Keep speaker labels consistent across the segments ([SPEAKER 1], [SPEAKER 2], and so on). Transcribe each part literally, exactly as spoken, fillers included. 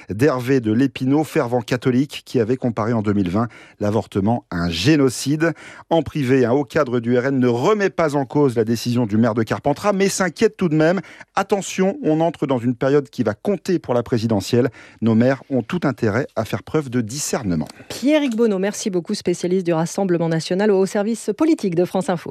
[SPEAKER 1] d'Hervé de Lépinot, fervent catholique, qui avait comparé en deux mille vingt l'avortement à un génocide. En privé, un haut cadre du R N ne remet pas en cause la décision du maire de Carpentras, mais s'inquiète tout de même. Attention, on entre dans une période qui va compter pour la présidentielle. Nos maires ont tout intérêt à faire preuve de discernement.
[SPEAKER 2] Pierrick Bonneau, merci beaucoup, spécialiste du Rassemblement national au service politique de France Info.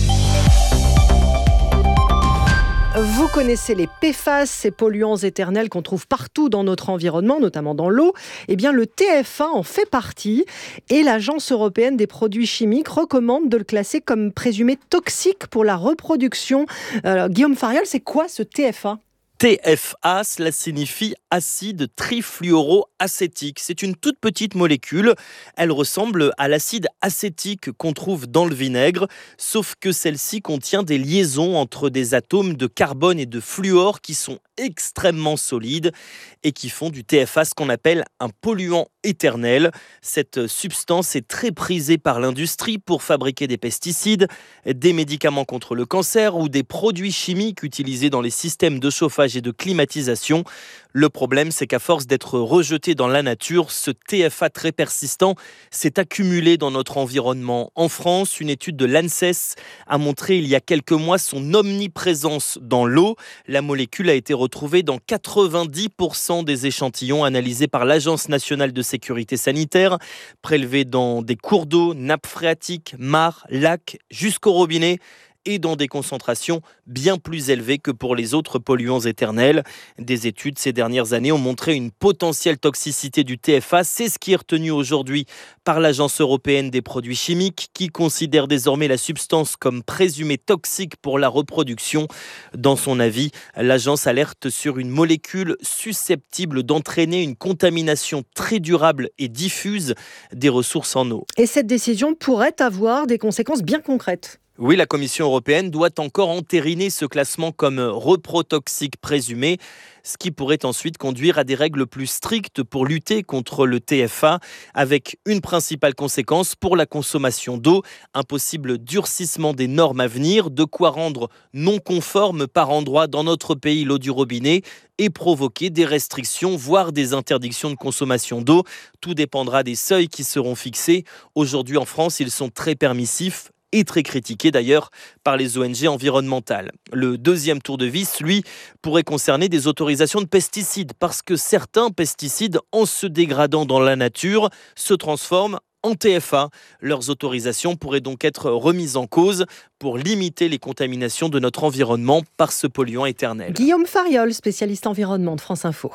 [SPEAKER 2] Vous connaissez les P F A S, ces polluants éternels qu'on trouve partout dans notre environnement, notamment dans l'eau. Eh bien, le T F A en fait partie et l'Agence européenne des produits chimiques recommande de le classer comme présumé toxique pour la reproduction. Euh, Guillaume Fariol, c'est quoi ce T F A ?
[SPEAKER 3] T F A, cela signifie acide trifluoroacétique. C'est une toute petite molécule. Elle ressemble à l'acide acétique qu'on trouve dans le vinaigre, sauf que celle-ci contient des liaisons entre des atomes de carbone et de fluor qui sont extrêmement solides et qui font du T F A ce qu'on appelle un polluant éternel. Cette substance est très prisée par l'industrie pour fabriquer des pesticides, des médicaments contre le cancer ou des produits chimiques utilisés dans les systèmes de chauffage et de climatisation. Le problème, c'est qu'à force d'être rejeté dans la nature, ce T F A très persistant s'est accumulé dans notre environnement. En France, une étude de l'ANSES a montré il y a quelques mois son omniprésence dans l'eau. La molécule a été retrouvée dans quatre-vingt-dix pour cent des échantillons analysés par l'Agence nationale de sécurité sanitaire, prélevés dans des cours d'eau, nappes phréatiques, mares, lacs, jusqu'au robinet, et dans des concentrations bien plus élevées que pour les autres polluants éternels. Des études ces dernières années ont montré une potentielle toxicité du T F A. C'est ce qui est retenu aujourd'hui par l'Agence européenne des produits chimiques, qui considère désormais la substance comme présumée toxique pour la reproduction. Dans son avis, l'agence alerte sur une molécule susceptible d'entraîner une contamination très durable et diffuse des ressources en eau.
[SPEAKER 2] Et cette décision pourrait avoir des conséquences bien concrètes.
[SPEAKER 3] Oui, la Commission européenne doit encore entériner ce classement comme reprotoxique présumé, ce qui pourrait ensuite conduire à des règles plus strictes pour lutter contre le T F A, avec une principale conséquence pour la consommation d'eau, un possible durcissement des normes à venir, de quoi rendre non conforme par endroits dans notre pays l'eau du robinet et provoquer des restrictions, voire des interdictions de consommation d'eau. Tout dépendra des seuils qui seront fixés. Aujourd'hui en France, ils sont très permissifs et très critiqué d'ailleurs par les O N G environnementales. Le deuxième tour de vis, lui, pourrait concerner des autorisations de pesticides, parce que certains pesticides, en se dégradant dans la nature, se transforment en T F A. Leurs autorisations pourraient donc être remises en cause pour limiter les contaminations de notre environnement par ce polluant éternel.
[SPEAKER 2] Guillaume Fariol, spécialiste environnement de France Info.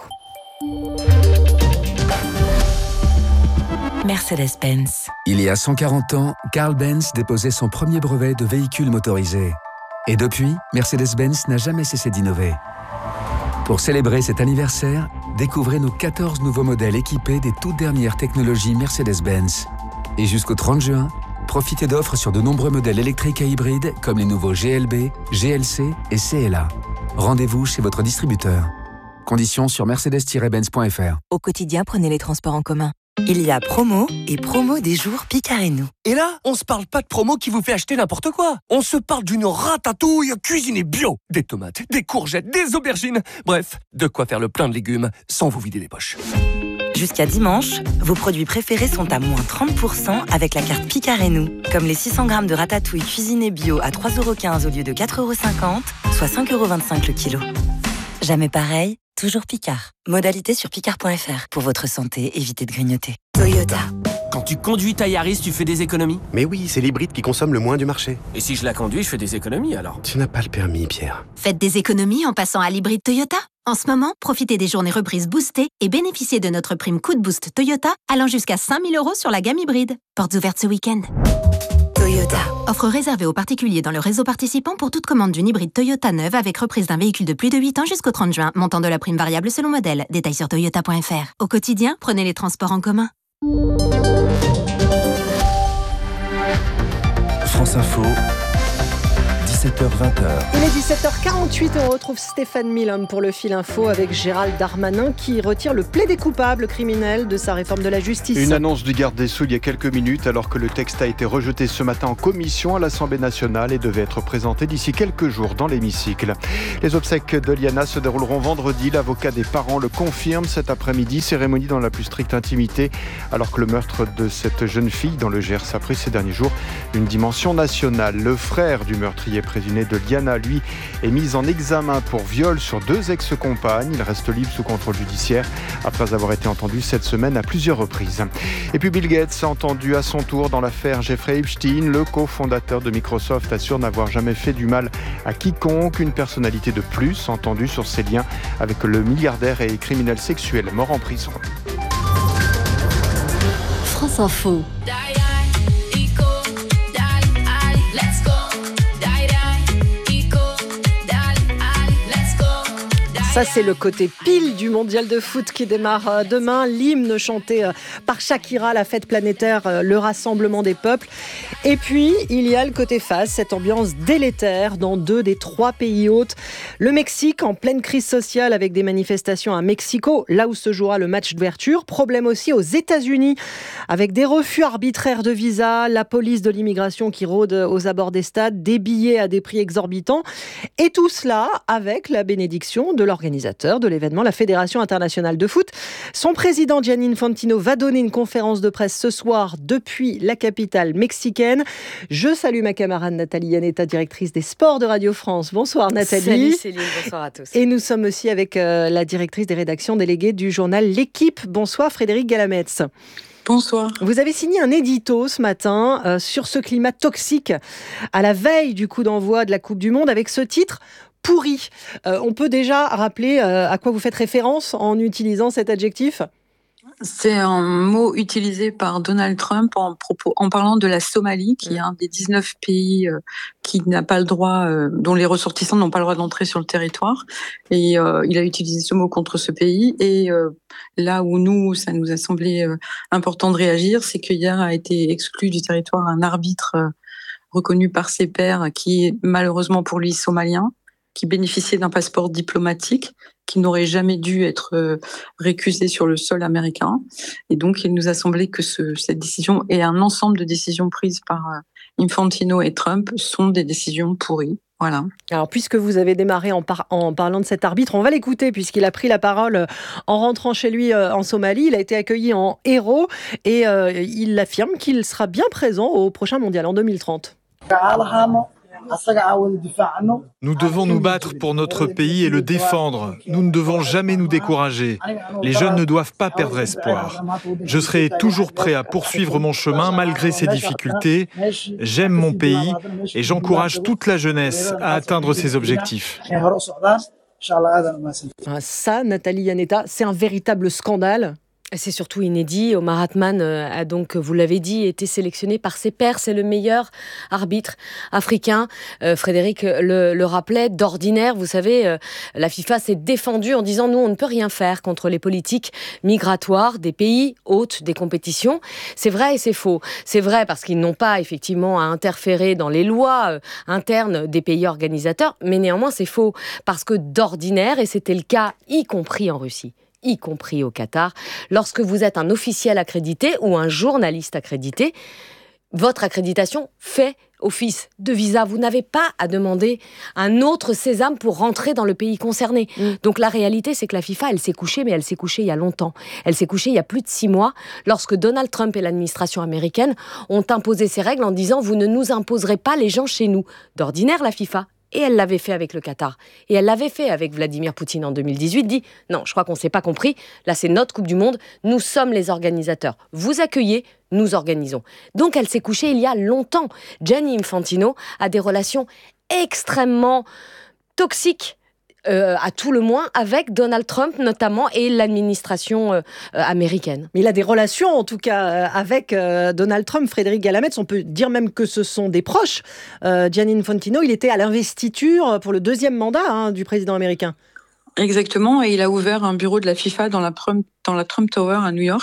[SPEAKER 4] Mercedes-Benz. Il y a cent quarante ans, Carl Benz déposait son premier brevet de véhicule motorisé. Et depuis, Mercedes-Benz n'a jamais cessé d'innover. Pour célébrer cet anniversaire, découvrez nos quatorze nouveaux modèles équipés des toutes dernières technologies Mercedes-Benz. Et jusqu'au trente juin, profitez d'offres sur de nombreux modèles électriques et hybrides comme les nouveaux G L B, G L C et C L A. Rendez-vous chez votre distributeur. Conditions sur mercedes tiret benz point f r.
[SPEAKER 5] Au quotidien, prenez les transports en commun. Il y a promo et promo des jours Picard et nous.
[SPEAKER 6] Et là, on se parle pas de promo qui vous fait acheter n'importe quoi. On se parle d'une ratatouille cuisinée bio. Des tomates, des courgettes, des aubergines. Bref, de quoi faire le plein de légumes sans vous vider les poches.
[SPEAKER 5] Jusqu'à dimanche, vos produits préférés sont à moins trente pour cent avec la carte Picard et nous. Comme les six cents grammes de ratatouille cuisinée bio à trois euros quinze au lieu de quatre euros cinquante, soit cinq euros vingt-cinq le kilo. Jamais pareil, toujours Picard. Modalité sur picard point f r. Pour votre santé, évitez de grignoter. Toyota.
[SPEAKER 7] Quand tu conduis ta Yaris, tu fais des économies ?
[SPEAKER 8] Mais oui, c'est l'hybride qui consomme le moins du marché.
[SPEAKER 7] Et si je la conduis, je fais des économies alors ?
[SPEAKER 8] Tu n'as pas le permis, Pierre.
[SPEAKER 9] Faites des économies en passant à l'hybride Toyota. En ce moment, profitez des journées reprises boostées et bénéficiez de notre prime coup de boost Toyota allant jusqu'à cinq mille euros sur la gamme hybride. Portes ouvertes ce week-end.
[SPEAKER 5] Toyota.
[SPEAKER 9] Offre réservée aux particuliers dans le réseau participant pour toute commande d'une hybride Toyota neuve avec reprise d'un véhicule de plus de huit ans jusqu'au trente juin. Montant de la prime variable selon modèle. Détails sur toyota point f r. Au quotidien, prenez les transports en commun.
[SPEAKER 4] France Info,
[SPEAKER 10] dix-sept heures vingt.
[SPEAKER 2] Il est dix-sept heures quarante-huit, on retrouve Stéphane Milhomme pour le Fil Info avec Gérald Darmanin qui retire le plaidé coupable criminel de sa réforme de la justice.
[SPEAKER 11] Une annonce du garde des Sceaux il y a quelques minutes alors que le texte a été rejeté ce matin en commission à l'Assemblée nationale et devait être présenté d'ici quelques jours dans l'hémicycle. Les obsèques de Liana se dérouleront vendredi. L'avocat des parents le confirme cet après-midi. Cérémonie dans la plus stricte intimité alors que le meurtre de cette jeune fille dans le Gers a pris ces derniers jours une dimension nationale. Le frère du meurtrier présumé de Liana, lui, est mis en examen pour viol sur deux ex-compagnes. Il reste libre sous contrôle judiciaire après avoir été entendu cette semaine à plusieurs reprises. Et puis Bill Gates, entendu à son tour dans l'affaire Jeffrey Epstein, le cofondateur de Microsoft assure n'avoir jamais fait du mal à quiconque. Une personnalité de plus entendue sur ses liens avec le milliardaire et criminel sexuel mort en prison.
[SPEAKER 12] France Info.
[SPEAKER 2] Ça, c'est le côté pile du mondial de foot qui démarre demain. L'hymne chanté par Shakira, la fête planétaire, le rassemblement des peuples. Et puis, il y a le côté face, cette ambiance délétère dans deux des trois pays hôtes. Le Mexique, en pleine crise sociale avec des manifestations à Mexico, là où se jouera le match d'ouverture. Problème aussi aux États-Unis, avec des refus arbitraires de visa, la police de l'immigration qui rôde aux abords des stades, des billets à des prix exorbitants. Et tout cela avec la bénédiction de l'organisateur de l'événement, la Fédération internationale de foot. Son président Gianni Infantino va donner une conférence de presse ce soir depuis la capitale mexicaine. Je salue ma camarade Nathalie Yanetta, directrice des sports de Radio France. Bonsoir Nathalie.
[SPEAKER 13] Salut Céline, bonsoir à tous.
[SPEAKER 2] Et nous sommes aussi avec euh, la directrice des rédactions déléguées du journal L'Équipe. Bonsoir Frédéric Galametz.
[SPEAKER 14] Bonsoir.
[SPEAKER 2] Vous avez signé un édito ce matin euh, sur ce climat toxique à la veille du coup d'envoi de la Coupe du Monde avec ce titre « Pourri ». Euh, on peut déjà rappeler euh, à quoi vous faites référence en utilisant cet adjectif ?
[SPEAKER 14] C'est un mot utilisé par Donald Trump en, propos, en parlant de la Somalie, qui est un des dix-neuf pays euh, qui n'a pas le droit, euh, dont les ressortissants n'ont pas le droit d'entrer sur le territoire. Et euh, il a utilisé ce mot contre ce pays. Et euh, là où nous, ça nous a semblé euh, important de réagir, c'est qu'hier a été exclu du territoire un arbitre euh, reconnu par ses pairs, qui est malheureusement pour lui somalien, qui bénéficiait d'un passeport diplomatique, qui n'aurait jamais dû être euh, récusé sur le sol américain. Et donc, il nous a semblé que ce, cette décision et un ensemble de décisions prises par euh, Infantino et Trump sont des décisions pourries. Voilà.
[SPEAKER 2] Alors, puisque vous avez démarré en, par- en parlant de cet arbitre, on va l'écouter puisqu'il a pris la parole en rentrant chez lui euh, en Somalie. Il a été accueilli en héros et euh, il affirme qu'il sera bien présent au prochain mondial en deux mille trente.
[SPEAKER 15] Nous devons nous battre pour notre pays et le défendre. Nous ne devons jamais nous décourager. Les jeunes ne doivent pas perdre espoir. Je serai toujours prêt à poursuivre mon chemin malgré ces difficultés. J'aime mon pays et j'encourage toute la jeunesse à atteindre ses objectifs.
[SPEAKER 2] Ça, Nathalie Yanetta, c'est un véritable scandale.
[SPEAKER 13] C'est surtout inédit. Omar Atman a donc, vous l'avez dit, été sélectionné par ses pairs. C'est le meilleur arbitre africain. Euh, Frédéric le, le rappelait, d'ordinaire, vous savez, euh, la FIFA s'est défendue en disant « Nous, on ne peut rien faire contre les politiques migratoires des pays hôtes des compétitions ». C'est vrai et c'est faux. C'est vrai parce qu'ils n'ont pas effectivement à interférer dans les lois euh, internes des pays organisateurs, mais néanmoins c'est faux parce que d'ordinaire, et c'était le cas y compris en Russie, y compris au Qatar, lorsque vous êtes un officiel accrédité ou un journaliste accrédité, votre accréditation fait office de visa. Vous n'avez pas à demander un autre sésame pour rentrer dans le pays concerné. Mmh. Donc la réalité, c'est que la FIFA, elle s'est couchée, mais elle s'est couchée il y a longtemps. Elle s'est couchée il y a plus de six mois, lorsque Donald Trump et l'administration américaine ont imposé ces règles en disant « Vous ne nous imposerez pas les gens chez nous ». D'ordinaire, la FIFA, et elle l'avait fait avec le Qatar. Et elle l'avait fait avec Vladimir Poutine en deux mille dix-huit, dit « Non, je crois qu'on ne s'est pas compris. Là, c'est notre Coupe du Monde. Nous sommes les organisateurs. Vous accueillez, nous organisons. » Donc, elle s'est couchée il y a longtemps. Gianni Infantino a des relations extrêmement toxiques, Euh, à tout le moins, avec Donald Trump notamment et l'administration euh, euh, américaine.
[SPEAKER 2] Mais il a des relations, en tout cas, euh, avec euh, Donald Trump, Frédéric Galametz. On peut dire même que ce sont des proches. Euh, Gianni Infantino, il était à l'investiture pour le deuxième mandat hein, du président américain.
[SPEAKER 14] Exactement, et il a ouvert un bureau de la FIFA dans la, dans la Trump Tower à New York.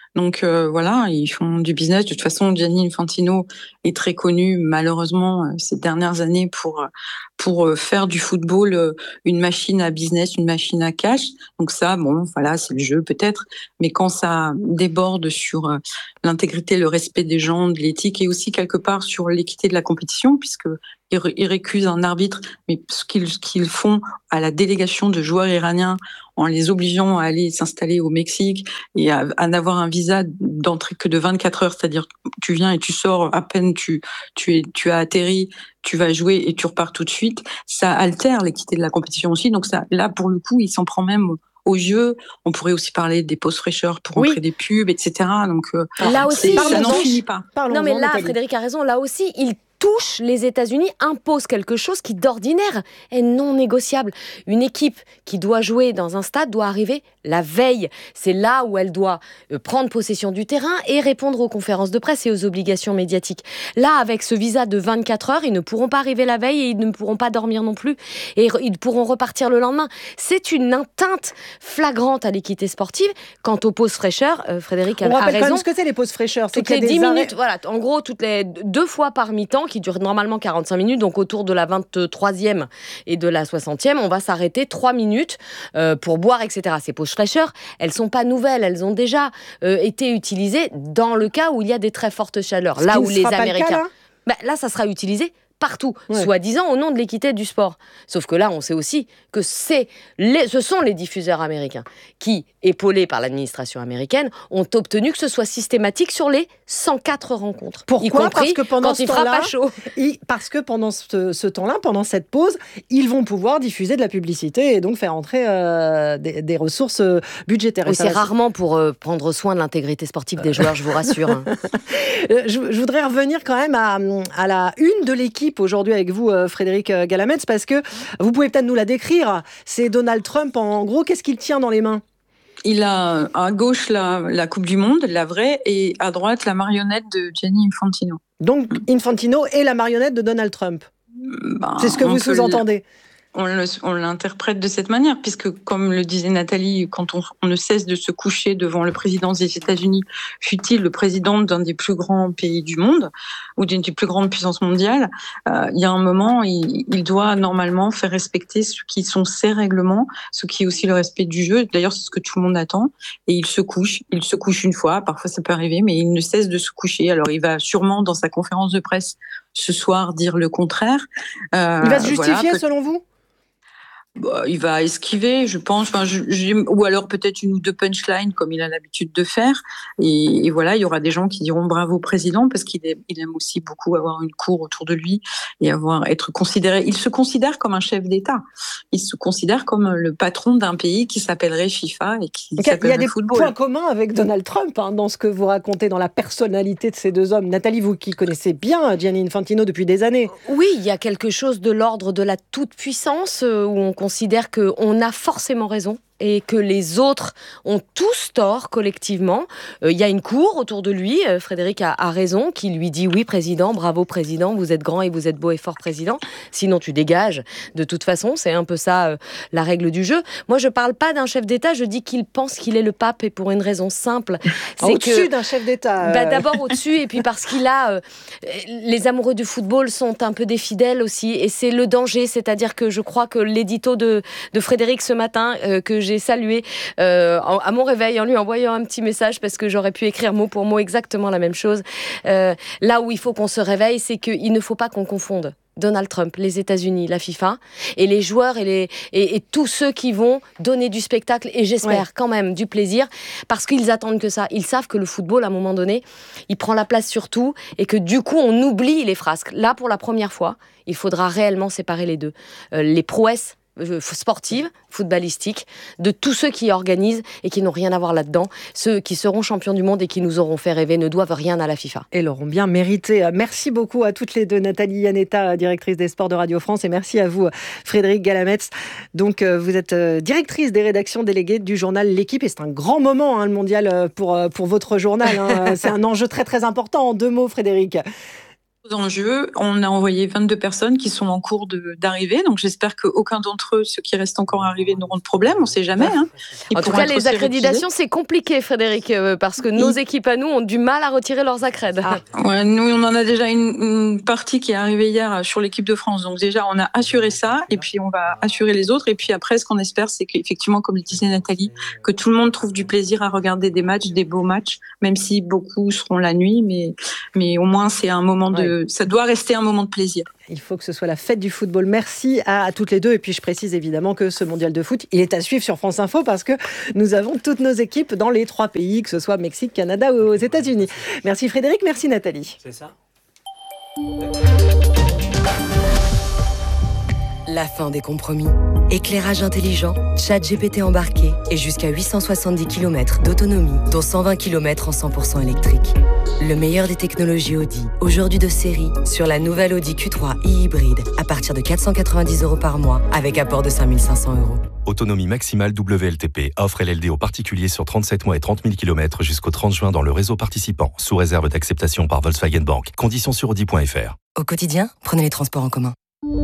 [SPEAKER 14] Donc euh, voilà, ils font du business. De toute façon, Gianni Infantino est très connu, malheureusement, euh, ces dernières années pour pour euh, faire du football euh, une machine à business, une machine à cash. Donc ça, bon, voilà, c'est le jeu peut-être. Mais quand ça déborde sur euh, l'intégrité, le respect des gens, de l'éthique et aussi quelque part sur l'équité de la compétition, puisque ils récusent un arbitre, mais ce qu'ils, ce qu'ils font à la délégation de joueurs iraniens en les obligeant à aller s'installer au Mexique et à, à n'avoir un visa d'entrée que de vingt-quatre heures, c'est-à-dire tu viens et tu sors à peine tu, tu, es, tu as atterri, tu vas jouer et tu repars tout de suite, ça altère l'équité de la compétition aussi. Donc ça, là, pour le coup, il s'en prend même au jeu. On pourrait aussi parler des pauses fraîcheurs pour
[SPEAKER 13] oui.
[SPEAKER 14] entrer des pubs, et cetera. Donc euh,
[SPEAKER 13] là aussi,
[SPEAKER 14] ça n'en finit pas.
[SPEAKER 13] Non, mais là, Frédéric a raison. Là aussi, il touche les États-Unis, impose quelque chose qui d'ordinaire est non négociable. Une équipe qui doit jouer dans un stade doit arriver la veille. C'est là où elle doit prendre possession du terrain et répondre aux conférences de presse et aux obligations médiatiques. Là, avec ce visa de vingt-quatre heures, ils ne pourront pas arriver la veille et ils ne pourront pas dormir non plus. Et ils pourront repartir le lendemain. C'est une atteinte flagrante à l'équité sportive. Quant aux pauses fraîcheurs, euh, Frédéric a,
[SPEAKER 2] On
[SPEAKER 13] a
[SPEAKER 2] rappelle
[SPEAKER 13] raison.
[SPEAKER 2] quand même ce que c'est les pauses fraîcheurs.
[SPEAKER 13] Toutes les dix minutes, voilà. En gros, toutes les deux fois par mi-temps, qui dure normalement quarante-cinq minutes, donc autour de la vingt-troisième et de la soixantième, on va s'arrêter trois minutes euh, pour boire, et cetera. Ces pauses fraîcheurs, elles ne sont pas nouvelles, elles ont déjà euh, été utilisées dans le cas où il y a des très fortes chaleurs.
[SPEAKER 2] Ce
[SPEAKER 13] là
[SPEAKER 2] qui
[SPEAKER 13] où
[SPEAKER 2] ne
[SPEAKER 13] les
[SPEAKER 2] sera pas le
[SPEAKER 13] Américains...
[SPEAKER 2] cas, là
[SPEAKER 13] bah, là, ça sera utilisé partout,
[SPEAKER 2] ouais.
[SPEAKER 13] soi-disant au nom de l'équité du sport. Sauf que là, on sait aussi que c'est les, ce sont les diffuseurs américains qui, épaulés par l'administration américaine, ont obtenu que ce soit systématique sur les cent quatre rencontres.
[SPEAKER 2] Pourquoi ?
[SPEAKER 13] Y compris
[SPEAKER 2] parce que pendant
[SPEAKER 13] quand
[SPEAKER 2] ce
[SPEAKER 13] il fera
[SPEAKER 2] temps-là,
[SPEAKER 13] pas chaud.
[SPEAKER 2] Il, parce que pendant ce, ce temps-là, pendant cette pause, ils vont pouvoir diffuser de la publicité et donc faire entrer euh, des, des ressources budgétaires.
[SPEAKER 13] Oui, c'est va... rarement pour euh, prendre soin de l'intégrité sportive des joueurs, je vous rassure. Hein.
[SPEAKER 2] je, je voudrais revenir quand même à, à la une de l'équipe aujourd'hui avec vous, Frédéric Galamets, parce que vous pouvez peut-être nous la décrire. C'est Donald Trump, en gros, qu'est-ce qu'il tient dans les mains ?
[SPEAKER 14] Il a à gauche la, la Coupe du Monde, la vraie, et à droite la marionnette de Gianni Infantino.
[SPEAKER 2] Donc Infantino est la marionnette de Donald Trump.
[SPEAKER 14] Ben,
[SPEAKER 2] c'est ce que vous sous-entendez ?
[SPEAKER 14] On, le, on l'interprète de cette manière, puisque, comme le disait Nathalie, quand on, on ne cesse de se coucher devant le président des États-Unis, fût-il le président d'un des plus grands pays du monde, ou d'une des plus grandes puissances mondiales, euh, il y a un moment, il, il doit normalement faire respecter ce qui sont ses règlements, ce qui est aussi le respect du jeu. D'ailleurs, c'est ce que tout le monde attend. Et il se couche. Il se couche une fois, parfois ça peut arriver, mais il ne cesse de se coucher. Alors, il va sûrement, dans sa conférence de presse ce soir, dire le contraire.
[SPEAKER 2] Euh, il va se justifier, voilà, que... selon vous ?
[SPEAKER 14] Bah, il va esquiver, je pense, enfin, je, je, ou alors peut-être une ou deux punchlines comme il a l'habitude de faire. Et, et voilà, il y aura des gens qui diront bravo président parce qu'il aime, il aime aussi beaucoup avoir une cour autour de lui et avoir être considéré. Il se considère comme un chef d'État. Il se considère comme le patron d'un pays qui s'appellerait FIFA et qui
[SPEAKER 2] okay,
[SPEAKER 14] s'appellerait
[SPEAKER 2] Il y a des
[SPEAKER 14] football.
[SPEAKER 2] points communs avec Donald Trump hein, dans ce que vous racontez, dans la personnalité de ces deux hommes. Nathalie, vous qui connaissez bien Gianni Infantino depuis des années.
[SPEAKER 13] Oui, il y a quelque chose de l'ordre de la toute-puissance euh, où on considère qu'on a forcément raison et que les autres ont tous tort collectivement. Il euh, y a une cour autour de lui, euh, Frédéric a, a raison, qui lui dit « Oui, président, bravo, président, vous êtes grand et vous êtes beau et fort, président. Sinon, tu dégages. » De toute façon, c'est un peu ça, euh, la règle du jeu. Moi, je parle pas d'un chef d'État, je dis qu'il pense qu'il est le pape et pour une raison simple.
[SPEAKER 2] C'est au-dessus que, d'un chef d'État. Euh...
[SPEAKER 13] Bah, d'abord au-dessus et puis parce qu'il a... Euh, les amoureux du football sont un peu des fidèles aussi et c'est le danger. C'est-à-dire que je crois que l'édito de, de Frédéric ce matin, euh, que j'ai salué euh, à mon réveil en lui envoyant un petit message parce que j'aurais pu écrire mot pour mot exactement la même chose. Euh, là où il faut qu'on se réveille, c'est qu'il ne faut pas qu'on confonde Donald Trump, les États-Unis, la FIFA, et les joueurs et, les, et, et tous ceux qui vont donner du spectacle et j'espère ouais. quand même du plaisir parce qu'ils attendent que ça. Ils savent que le football, à un moment donné, il prend la place sur tout et que du coup, on oublie les frasques. Là, pour la première fois, il faudra réellement séparer les deux. Euh, les prouesses sportives, footballistiques, de tous ceux qui organisent et qui n'ont rien à voir là-dedans. Ceux qui seront champions du monde et qui nous auront fait rêver ne doivent rien à la FIFA.
[SPEAKER 2] Et l'auront bien mérité. Merci beaucoup à toutes les deux, Nathalie Iannetta, directrice des sports de Radio France, et merci à vous, Frédéric Galamets. Donc, vous êtes directrice des rédactions déléguées du journal L'Équipe, et c'est un grand moment, hein, le mondial, pour, pour votre journal. Hein. C'est un enjeu très, très important. En deux mots, Frédéric.
[SPEAKER 14] Enjeux, on a envoyé vingt-deux personnes qui sont en cours de, d'arrivée, donc j'espère qu'aucun d'entre eux, ceux qui restent encore arrivés, n'auront de problème, on ne sait jamais. Hein.
[SPEAKER 13] En tout cas, les accréditations, c'est compliqué, Frédéric, euh, parce que nos oui. équipes à nous ont du mal à retirer leurs accrèdes.
[SPEAKER 14] Ah. Ouais, nous, on en a déjà une, une partie qui est arrivée hier sur l'équipe de France, donc déjà, on a assuré ça, et puis on va assurer les autres, et puis après, ce qu'on espère, c'est qu'effectivement, comme le disait Nathalie, que tout le monde trouve du plaisir à regarder des matchs, des beaux matchs, même si beaucoup seront la nuit, mais, mais au moins, c'est un moment de... Ouais. Ça doit rester un moment de plaisir.
[SPEAKER 2] Il faut que ce soit la fête du football. Merci à, à toutes les deux. Et puis, je précise évidemment que ce mondial de foot, il est à suivre sur France Info parce que nous avons toutes nos équipes dans les trois pays, que ce soit Mexique, Canada ou aux États-Unis. Merci Frédéric, merci Nathalie.
[SPEAKER 7] C'est ça.
[SPEAKER 5] La fin des compromis. Éclairage intelligent, chat G P T embarqué et jusqu'à huit cent soixante-dix kilomètres d'autonomie, dont cent vingt kilomètres en cent pour cent électrique. Le meilleur des technologies Audi, aujourd'hui de série, sur la nouvelle Audi Q trois e-hybride à partir de quatre cent quatre-vingt-dix euros par mois avec apport de cinq mille cinq cents euros.
[SPEAKER 10] Autonomie maximale W L T P. Offre L L D aux particuliers sur trente-sept mois et trente mille kilomètres jusqu'au trente juin dans le réseau participant, sous réserve d'acceptation par Volkswagen Bank. Conditions sur audi point f r.
[SPEAKER 5] Au quotidien, prenez les transports en commun.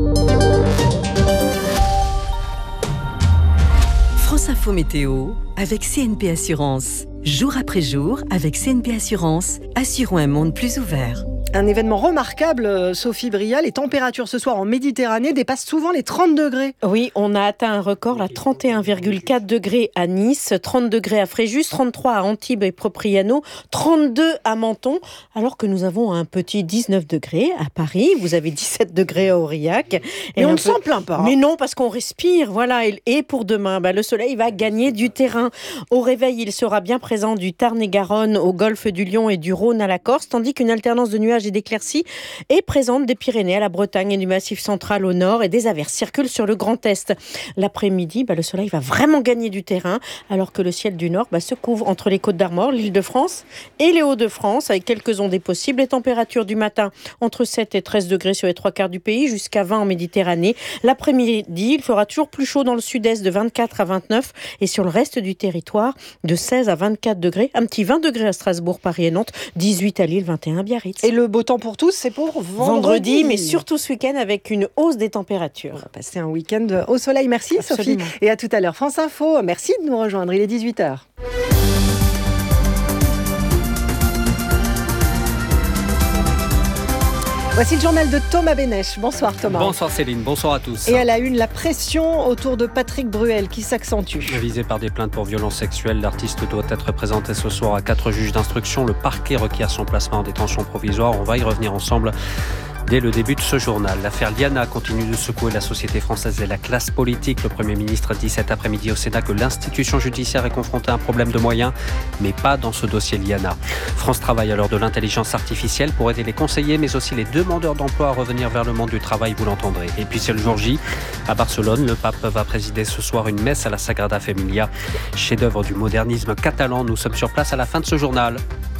[SPEAKER 12] France Info Météo avec C N P Assurance. Jour après jour, avec C N P Assurance, assurons un monde plus ouvert.
[SPEAKER 2] Un événement remarquable, Sophie Bria. Les températures ce soir en Méditerranée dépassent souvent les trente degrés.
[SPEAKER 16] Oui, on a atteint un record à trente et un virgule quatre degrés à Nice, trente degrés à Fréjus, trente-trois à Antibes et Propriano, trente-deux à Menton, alors que nous avons un petit dix-neuf degrés à Paris. Vous avez dix-sept degrés à Aurillac.
[SPEAKER 2] Et, et on ne peu... s'en plaint pas.
[SPEAKER 16] Mais non, parce qu'on respire. Voilà. Et pour demain, bah, le soleil va gagner du terrain. Au réveil, il sera bien présent du Tarn-et-Garonne au golfe du Lion et du Rhône à la Corse, tandis qu'une alternance de nuages et d'éclaircies est présente des Pyrénées à la Bretagne et du Massif central au nord, et des averses circulent sur le Grand Est. L'après-midi, bah, le soleil va vraiment gagner du terrain, alors que le ciel du nord bah, se couvre entre les Côtes d'Armor, l'Île-de-France et les Hauts-de-France, avec quelques ondées possibles. Les températures du matin entre sept et treize degrés sur les trois quarts du pays, jusqu'à vingt en Méditerranée. L'après-midi, il fera toujours plus chaud dans le sud-est, de vingt-quatre à vingt-neuf, et sur le reste du territoire, de seize à vingt-quatre degrés. Un petit vingt degrés à Strasbourg, Paris et Nantes, dix-huit à Lille, vingt et un à Biarritz.
[SPEAKER 2] Et le beau temps pour tous, c'est pour vendredi.
[SPEAKER 16] Vendredi, mais surtout ce week-end avec une hausse des températures.
[SPEAKER 2] On va passer un week-end au soleil. Merci Absolument. Sophie. Et à tout à l'heure. France Info, merci de nous rejoindre. Il est dix-huit heures. Voici le journal de Thomas Bénèche. Bonsoir Thomas.
[SPEAKER 17] Bonsoir Céline, bonsoir à tous.
[SPEAKER 2] Et à la une, la pression autour de Patrick Bruel qui s'accentue.
[SPEAKER 17] Visé par des plaintes pour violences sexuelles, l'artiste doit être présenté ce soir à quatre juges d'instruction. Le parquet requiert son placement en détention provisoire. On va y revenir ensemble dès le début de ce journal. L'affaire Liana continue de secouer la société française et la classe politique. Le Premier ministre dit cet après-midi au Sénat que l'institution judiciaire est confrontée à un problème de moyens, mais pas dans ce dossier Liana. France travaille à l'heure de l'intelligence artificielle pour aider les conseillers, mais aussi les demandeurs d'emploi à revenir vers le monde du travail, vous l'entendrez. Et puis c'est le jour J. À Barcelone, le pape va présider ce soir une messe à la Sagrada Familia. Chef-d'œuvre du modernisme catalan, nous sommes sur place à la fin de ce journal.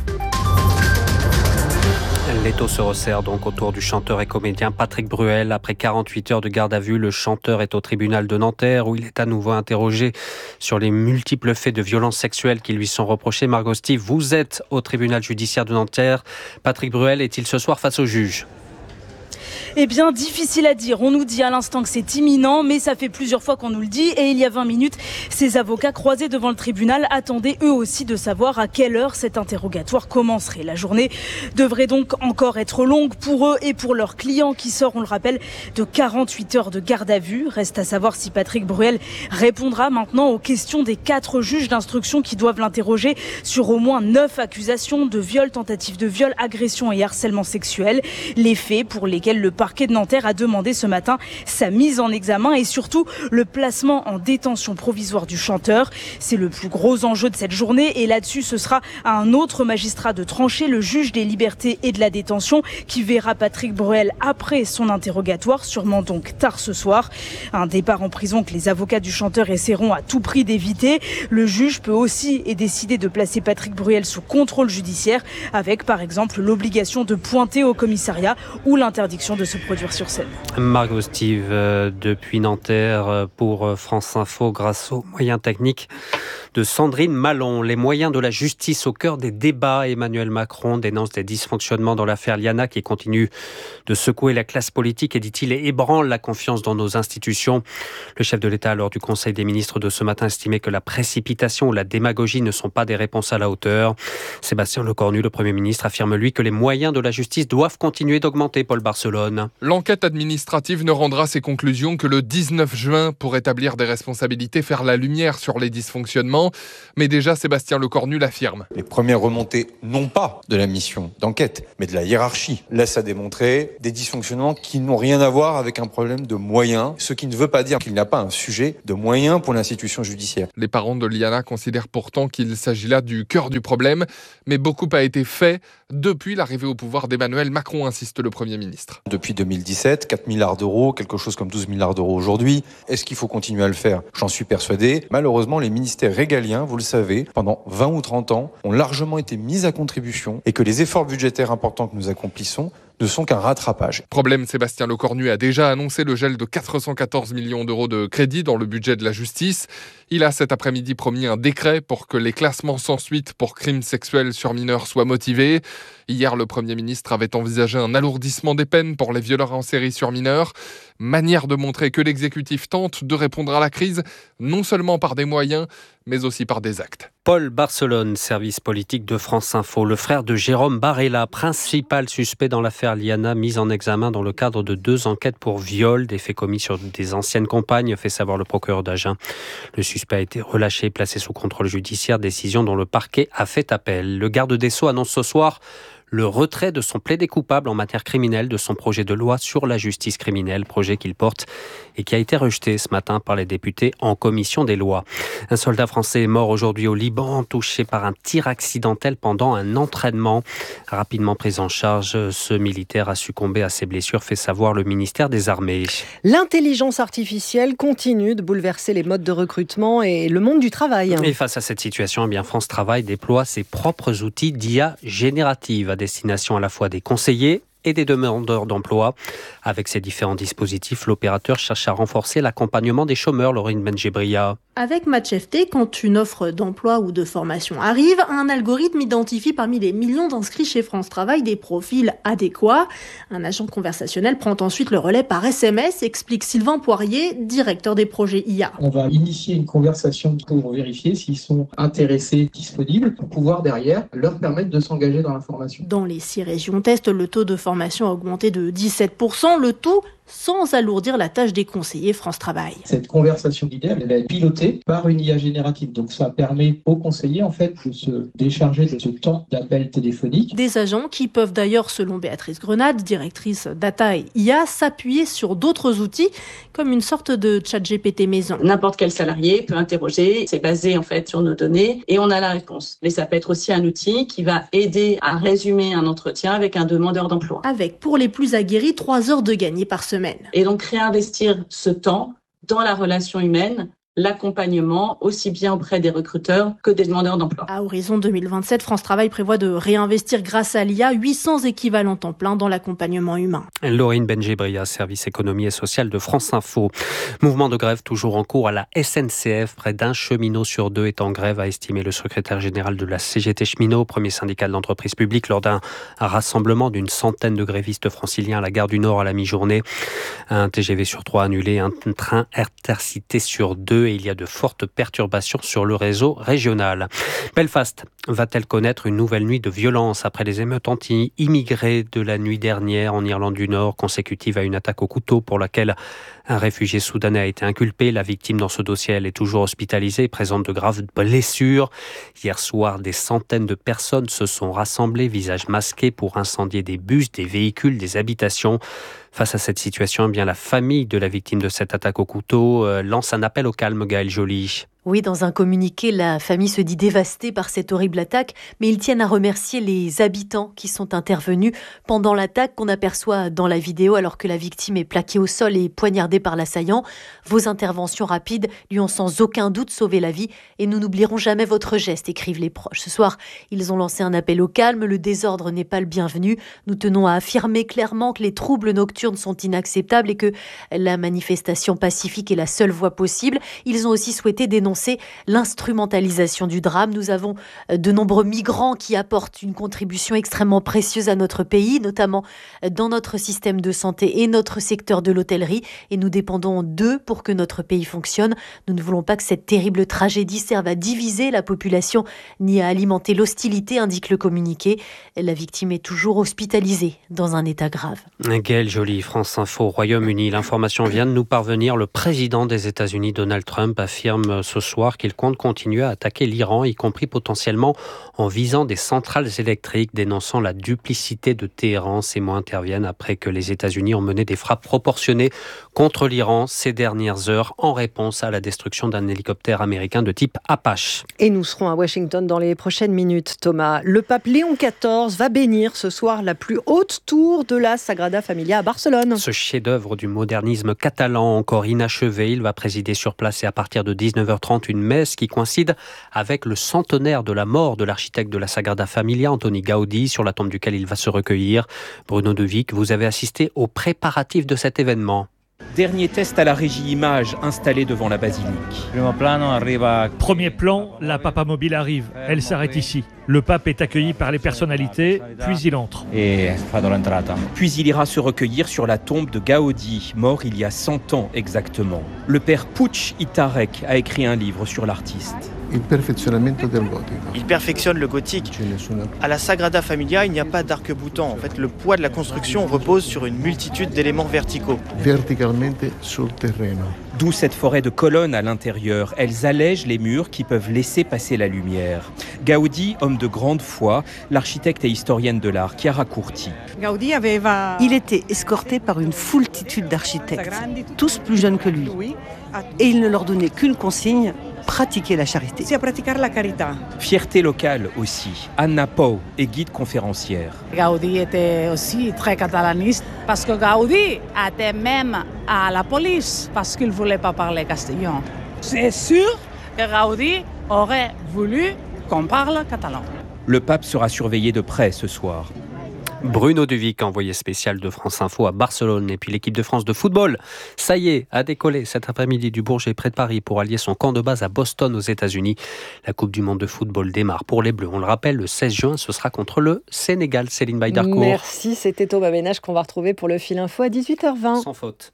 [SPEAKER 17] L'étau se resserre donc autour du chanteur et comédien Patrick Bruel. Après quarante-huit heures de garde à vue, le chanteur est au tribunal de Nanterre où il est à nouveau interrogé sur les multiples faits de violences sexuelles qui lui sont reprochés. Margot Steve, vous êtes au tribunal judiciaire de Nanterre. Patrick Bruel est-il ce soir face au juge ?
[SPEAKER 18] Eh bien, difficile à dire. On nous dit à l'instant que c'est imminent, mais ça fait plusieurs fois qu'on nous le dit. Et il y a vingt minutes, ces avocats croisés devant le tribunal attendaient eux aussi de savoir à quelle heure cet interrogatoire commencerait. La journée devrait donc encore être longue pour eux et pour leurs clients qui sort, on le rappelle, de quarante-huit heures de garde à vue. Reste à savoir si Patrick Bruel répondra maintenant aux questions des quatre juges d'instruction qui doivent l'interroger sur au moins neuf accusations de viol, tentative de viol, agression et harcèlement sexuel. Les faits pour lesquels le parquet de Nanterre a demandé ce matin sa mise en examen et surtout le placement en détention provisoire du chanteur. C'est le plus gros enjeu de cette journée et là-dessus ce sera à un autre magistrat de trancher, le juge des libertés et de la détention qui verra Patrick Bruel après son interrogatoire, sûrement donc tard ce soir. Un départ en prison que les avocats du chanteur essaieront à tout prix d'éviter. Le juge peut aussi décider de placer Patrick Bruel sous contrôle judiciaire avec par exemple l'obligation de pointer au commissariat ou l'interdiction de se produire sur scène.
[SPEAKER 17] Margot Steve, euh, depuis Nanterre pour France Info grâce aux moyens techniques de Sandrine Malon. Les moyens de la justice au cœur des débats. Emmanuel Macron dénonce des dysfonctionnements dans l'affaire Liana qui continue de secouer la classe politique et, dit-il, ébranle la confiance dans nos institutions. Le chef de l'État, lors du Conseil des ministres de ce matin, estimait que la précipitation ou la démagogie ne sont pas des réponses à la hauteur. Sébastien Lecornu, le Premier ministre, affirme lui que les moyens de la justice doivent continuer d'augmenter. Paul Barcelone.
[SPEAKER 19] L'enquête administrative ne rendra ses conclusions que le dix-neuf juin pour établir des responsabilités, faire la lumière sur les dysfonctionnements. Mais déjà, Sébastien Lecornu l'affirme.
[SPEAKER 20] Les premières remontées, non pas de la mission d'enquête, mais de la hiérarchie, laissent à démontrer des dysfonctionnements qui n'ont rien à voir avec un problème de moyens, ce qui ne veut pas dire qu'il n'y a pas un sujet de moyens pour l'institution judiciaire.
[SPEAKER 19] Les parents de Liana considèrent pourtant qu'il s'agit là du cœur du problème, mais beaucoup a été fait depuis l'arrivée au pouvoir d'Emmanuel Macron, insiste le Premier ministre.
[SPEAKER 20] Depuis deux mille dix-sept, quatre milliards d'euros, quelque chose comme douze milliards d'euros aujourd'hui. Est-ce qu'il faut continuer à le faire ? J'en suis persuadé. Malheureusement, les ministères régaliens, vous le savez, pendant vingt ou trente ans, ont largement été mis à contribution et que les efforts budgétaires importants que nous accomplissons ne sont qu'un rattrapage.
[SPEAKER 19] Problème, Sébastien Lecornu a déjà annoncé le gel de quatre cent quatorze millions d'euros de crédit dans le budget de la justice. Il a cet après-midi promis un décret pour que les classements sans suite pour crimes sexuels sur mineurs soient motivés. Hier, le Premier ministre avait envisagé un alourdissement des peines pour les violeurs en série sur mineurs. Manière de montrer que l'exécutif tente de répondre à la crise, non seulement par des moyens, mais aussi par des actes.
[SPEAKER 17] Paul Barcelone, service politique de France Info. Le frère de Jérôme Barella, principal suspect dans l'affaire Liana, mis en examen dans le cadre de deux enquêtes pour viol, des faits commis sur des anciennes compagnes, fait savoir le procureur d'Agen. Le suspect a été relâché, placé sous contrôle judiciaire, décision dont le parquet a fait appel. Le garde des Sceaux annonce ce soir le retrait de son plaidé coupable en matière criminelle de son projet de loi sur la justice criminelle, projet qu'il porte et qui a été rejeté ce matin par les députés en commission des lois. Un soldat français est mort aujourd'hui au Liban, touché par un tir accidentel pendant un entraînement. Rapidement pris en charge, ce militaire a succombé à ses blessures, fait savoir le ministère des Armées.
[SPEAKER 2] L'intelligence artificielle continue de bouleverser les modes de recrutement et le monde du travail.
[SPEAKER 17] Et face à cette situation, eh bien France Travail déploie ses propres outils d'I A générative à destination à la fois des conseillers et des demandeurs d'emploi. Avec ces différents dispositifs, l'opérateur cherche à renforcer l'accompagnement des chômeurs, Laurine Benjebria.
[SPEAKER 21] Avec MatchFT, quand une offre d'emploi ou de formation arrive, un algorithme identifie parmi les millions d'inscrits chez France Travail des profils adéquats. Un agent conversationnel prend ensuite le relais par S M S, explique Sylvain Poirier, directeur des projets I A.
[SPEAKER 22] On va initier une conversation pour vérifier s'ils sont intéressés, disponibles, pour pouvoir derrière leur permettre de s'engager dans la formation.
[SPEAKER 21] Dans les six régions test, le taux de formation a augmenté de dix-sept pour cent, le tout sans alourdir la tâche des conseillers France Travail.
[SPEAKER 22] Cette conversation d'idées, elle est pilotée par une I A générative. Donc ça permet aux conseillers en fait de se décharger de ce temps d'appel téléphonique.
[SPEAKER 21] Des agents qui peuvent d'ailleurs, selon Béatrice Grenade, directrice data et I A, s'appuyer sur d'autres outils comme une sorte de chat G P T maison.
[SPEAKER 23] N'importe quel salarié peut interroger, c'est basé en fait sur nos données et on a la réponse. Mais ça peut être aussi un outil qui va aider à résumer un entretien avec un demandeur d'emploi.
[SPEAKER 21] Avec, pour les plus aguerris, trois heures de gagné par semaine.
[SPEAKER 23] Et donc réinvestir ce temps dans la relation humaine, l'accompagnement aussi bien auprès des recruteurs que des demandeurs d'emploi.
[SPEAKER 21] À horizon deux mille vingt-sept, France Travail prévoit de réinvestir grâce à l'I A huit cents équivalents temps plein dans l'accompagnement humain.
[SPEAKER 17] Laurine Benjebria, service économie et social de France Info. Mouvement de grève toujours en cours à la S N C F. Près d'un cheminot sur deux est en grève, a estimé le secrétaire général de la C G T Cheminot, premier syndicat de l'entreprise publique, lors d'un rassemblement d'une centaine de grévistes franciliens à la gare du Nord à la mi-journée. Un T G V sur trois annulé, un train intercité sur deux, et il y a de fortes perturbations sur le réseau régional. Belfast va-t-elle connaître une nouvelle nuit de violence après les émeutes anti-immigrés de la nuit dernière en Irlande du Nord, consécutive à une attaque au couteau pour laquelle un réfugié soudanais a été inculpé. La victime dans ce dossier, elle est toujours hospitalisée et présente de graves blessures. Hier soir, des centaines de personnes se sont rassemblées, visages masqués, pour incendier des bus, des véhicules, des habitations. Face à cette situation, eh bien, la famille de la victime de cette attaque au couteau euh, lance un appel au calme, Gaëlle Joly.
[SPEAKER 24] Oui, dans un communiqué, la famille se dit dévastée par cette horrible attaque, mais ils tiennent à remercier les habitants qui sont intervenus pendant l'attaque qu'on aperçoit dans la vidéo alors que la victime est plaquée au sol et poignardée par l'assaillant. Vos interventions rapides lui ont sans aucun doute sauvé la vie et nous n'oublierons jamais votre geste, écrivent les proches. Ce soir, ils ont lancé un appel au calme, le désordre n'est pas le bienvenu. Nous tenons à affirmer clairement que les troubles nocturnes sont inacceptables et que la manifestation pacifique est la seule voie possible. Ils ont aussi souhaité dénoncer dénoncer l'instrumentalisation du drame. Nous avons de nombreux migrants qui apportent une contribution extrêmement précieuse à notre pays, notamment dans notre système de santé et notre secteur de l'hôtellerie. Et nous dépendons d'eux pour que notre pays fonctionne. Nous ne voulons pas que cette terrible tragédie serve à diviser la population ni à alimenter l'hostilité, indique le communiqué. La victime est toujours hospitalisée dans un état grave.
[SPEAKER 17] Gaëlle Joly, France Info, Royaume-Uni. L'information vient de nous parvenir. Le président des États-Unis, Donald Trump, affirme ce soir qu'il compte continuer à attaquer l'Iran, y compris potentiellement en visant des centrales électriques, dénonçant la duplicité de Téhéran. Ces mots interviennent après que les États-Unis ont mené des frappes proportionnées contre l'Iran ces dernières heures en réponse à la destruction d'un hélicoptère américain de type Apache.
[SPEAKER 2] Et nous serons à Washington dans les prochaines minutes, Thomas. Le pape Léon quatorze va bénir ce soir la plus haute tour de la Sagrada Familia à Barcelone.
[SPEAKER 17] Ce chef-d'œuvre du modernisme catalan encore inachevé, il va présider sur place et à partir de dix-neuf heures trente une messe qui coïncide avec le centenaire de la mort de l'architecte de la Sagrada Familia, Antoni Gaudi, sur la tombe duquel il va se recueillir. Bruno Devic, vous avez assisté aux préparatifs de cet événement.
[SPEAKER 1] Dernier test à la régie image installée devant la basilique.
[SPEAKER 3] Premier plan, la Papa Mobile arrive. Elle s'arrête ici. Le pape est accueilli par les personnalités, puis il entre.
[SPEAKER 1] Puis il ira se recueillir sur la tombe de Gaudi, mort il y a cent ans exactement. Le père Puig Itarrek a écrit un livre sur l'artiste.
[SPEAKER 6] Il perfectionne le gothique. À la Sagrada Familia, il n'y a pas d'arc-boutant. En fait, le poids de la construction repose sur une multitude d'éléments verticaux.
[SPEAKER 1] D'où cette forêt de colonnes à l'intérieur. Elles allègent les murs qui peuvent laisser passer la lumière. Gaudi, homme de grande foi, l'architecte et historienne de l'art qui a raccourci.
[SPEAKER 8] Il était escorté par une foultitude d'architectes, tous plus jeunes que lui. Et il ne leur donnait qu'une consigne: pratiquer la charité.
[SPEAKER 1] Fierté locale aussi. Anna Pou est guide conférencière.
[SPEAKER 25] Gaudi était aussi très catalaniste parce que Gaudi était même à la police parce qu'il ne voulait pas parler castillan. C'est sûr que Gaudi aurait voulu qu'on parle catalan.
[SPEAKER 1] Le pape sera surveillé de près ce soir.
[SPEAKER 17] Bruno Duvic, envoyé spécial de France Info à Barcelone. Et puis l'équipe de France de football, ça y est, a décollé cet après-midi du Bourget près de Paris pour allier son camp de base à Boston aux États-Unis. La Coupe du Monde de football démarre pour les Bleus. On le rappelle, le seize juin, ce sera contre le Sénégal. Céline Baydarcourt.
[SPEAKER 2] Merci, c'était Thomas Ménage qu'on va retrouver pour le Fil Info à dix-huit heures vingt.
[SPEAKER 17] Sans faute.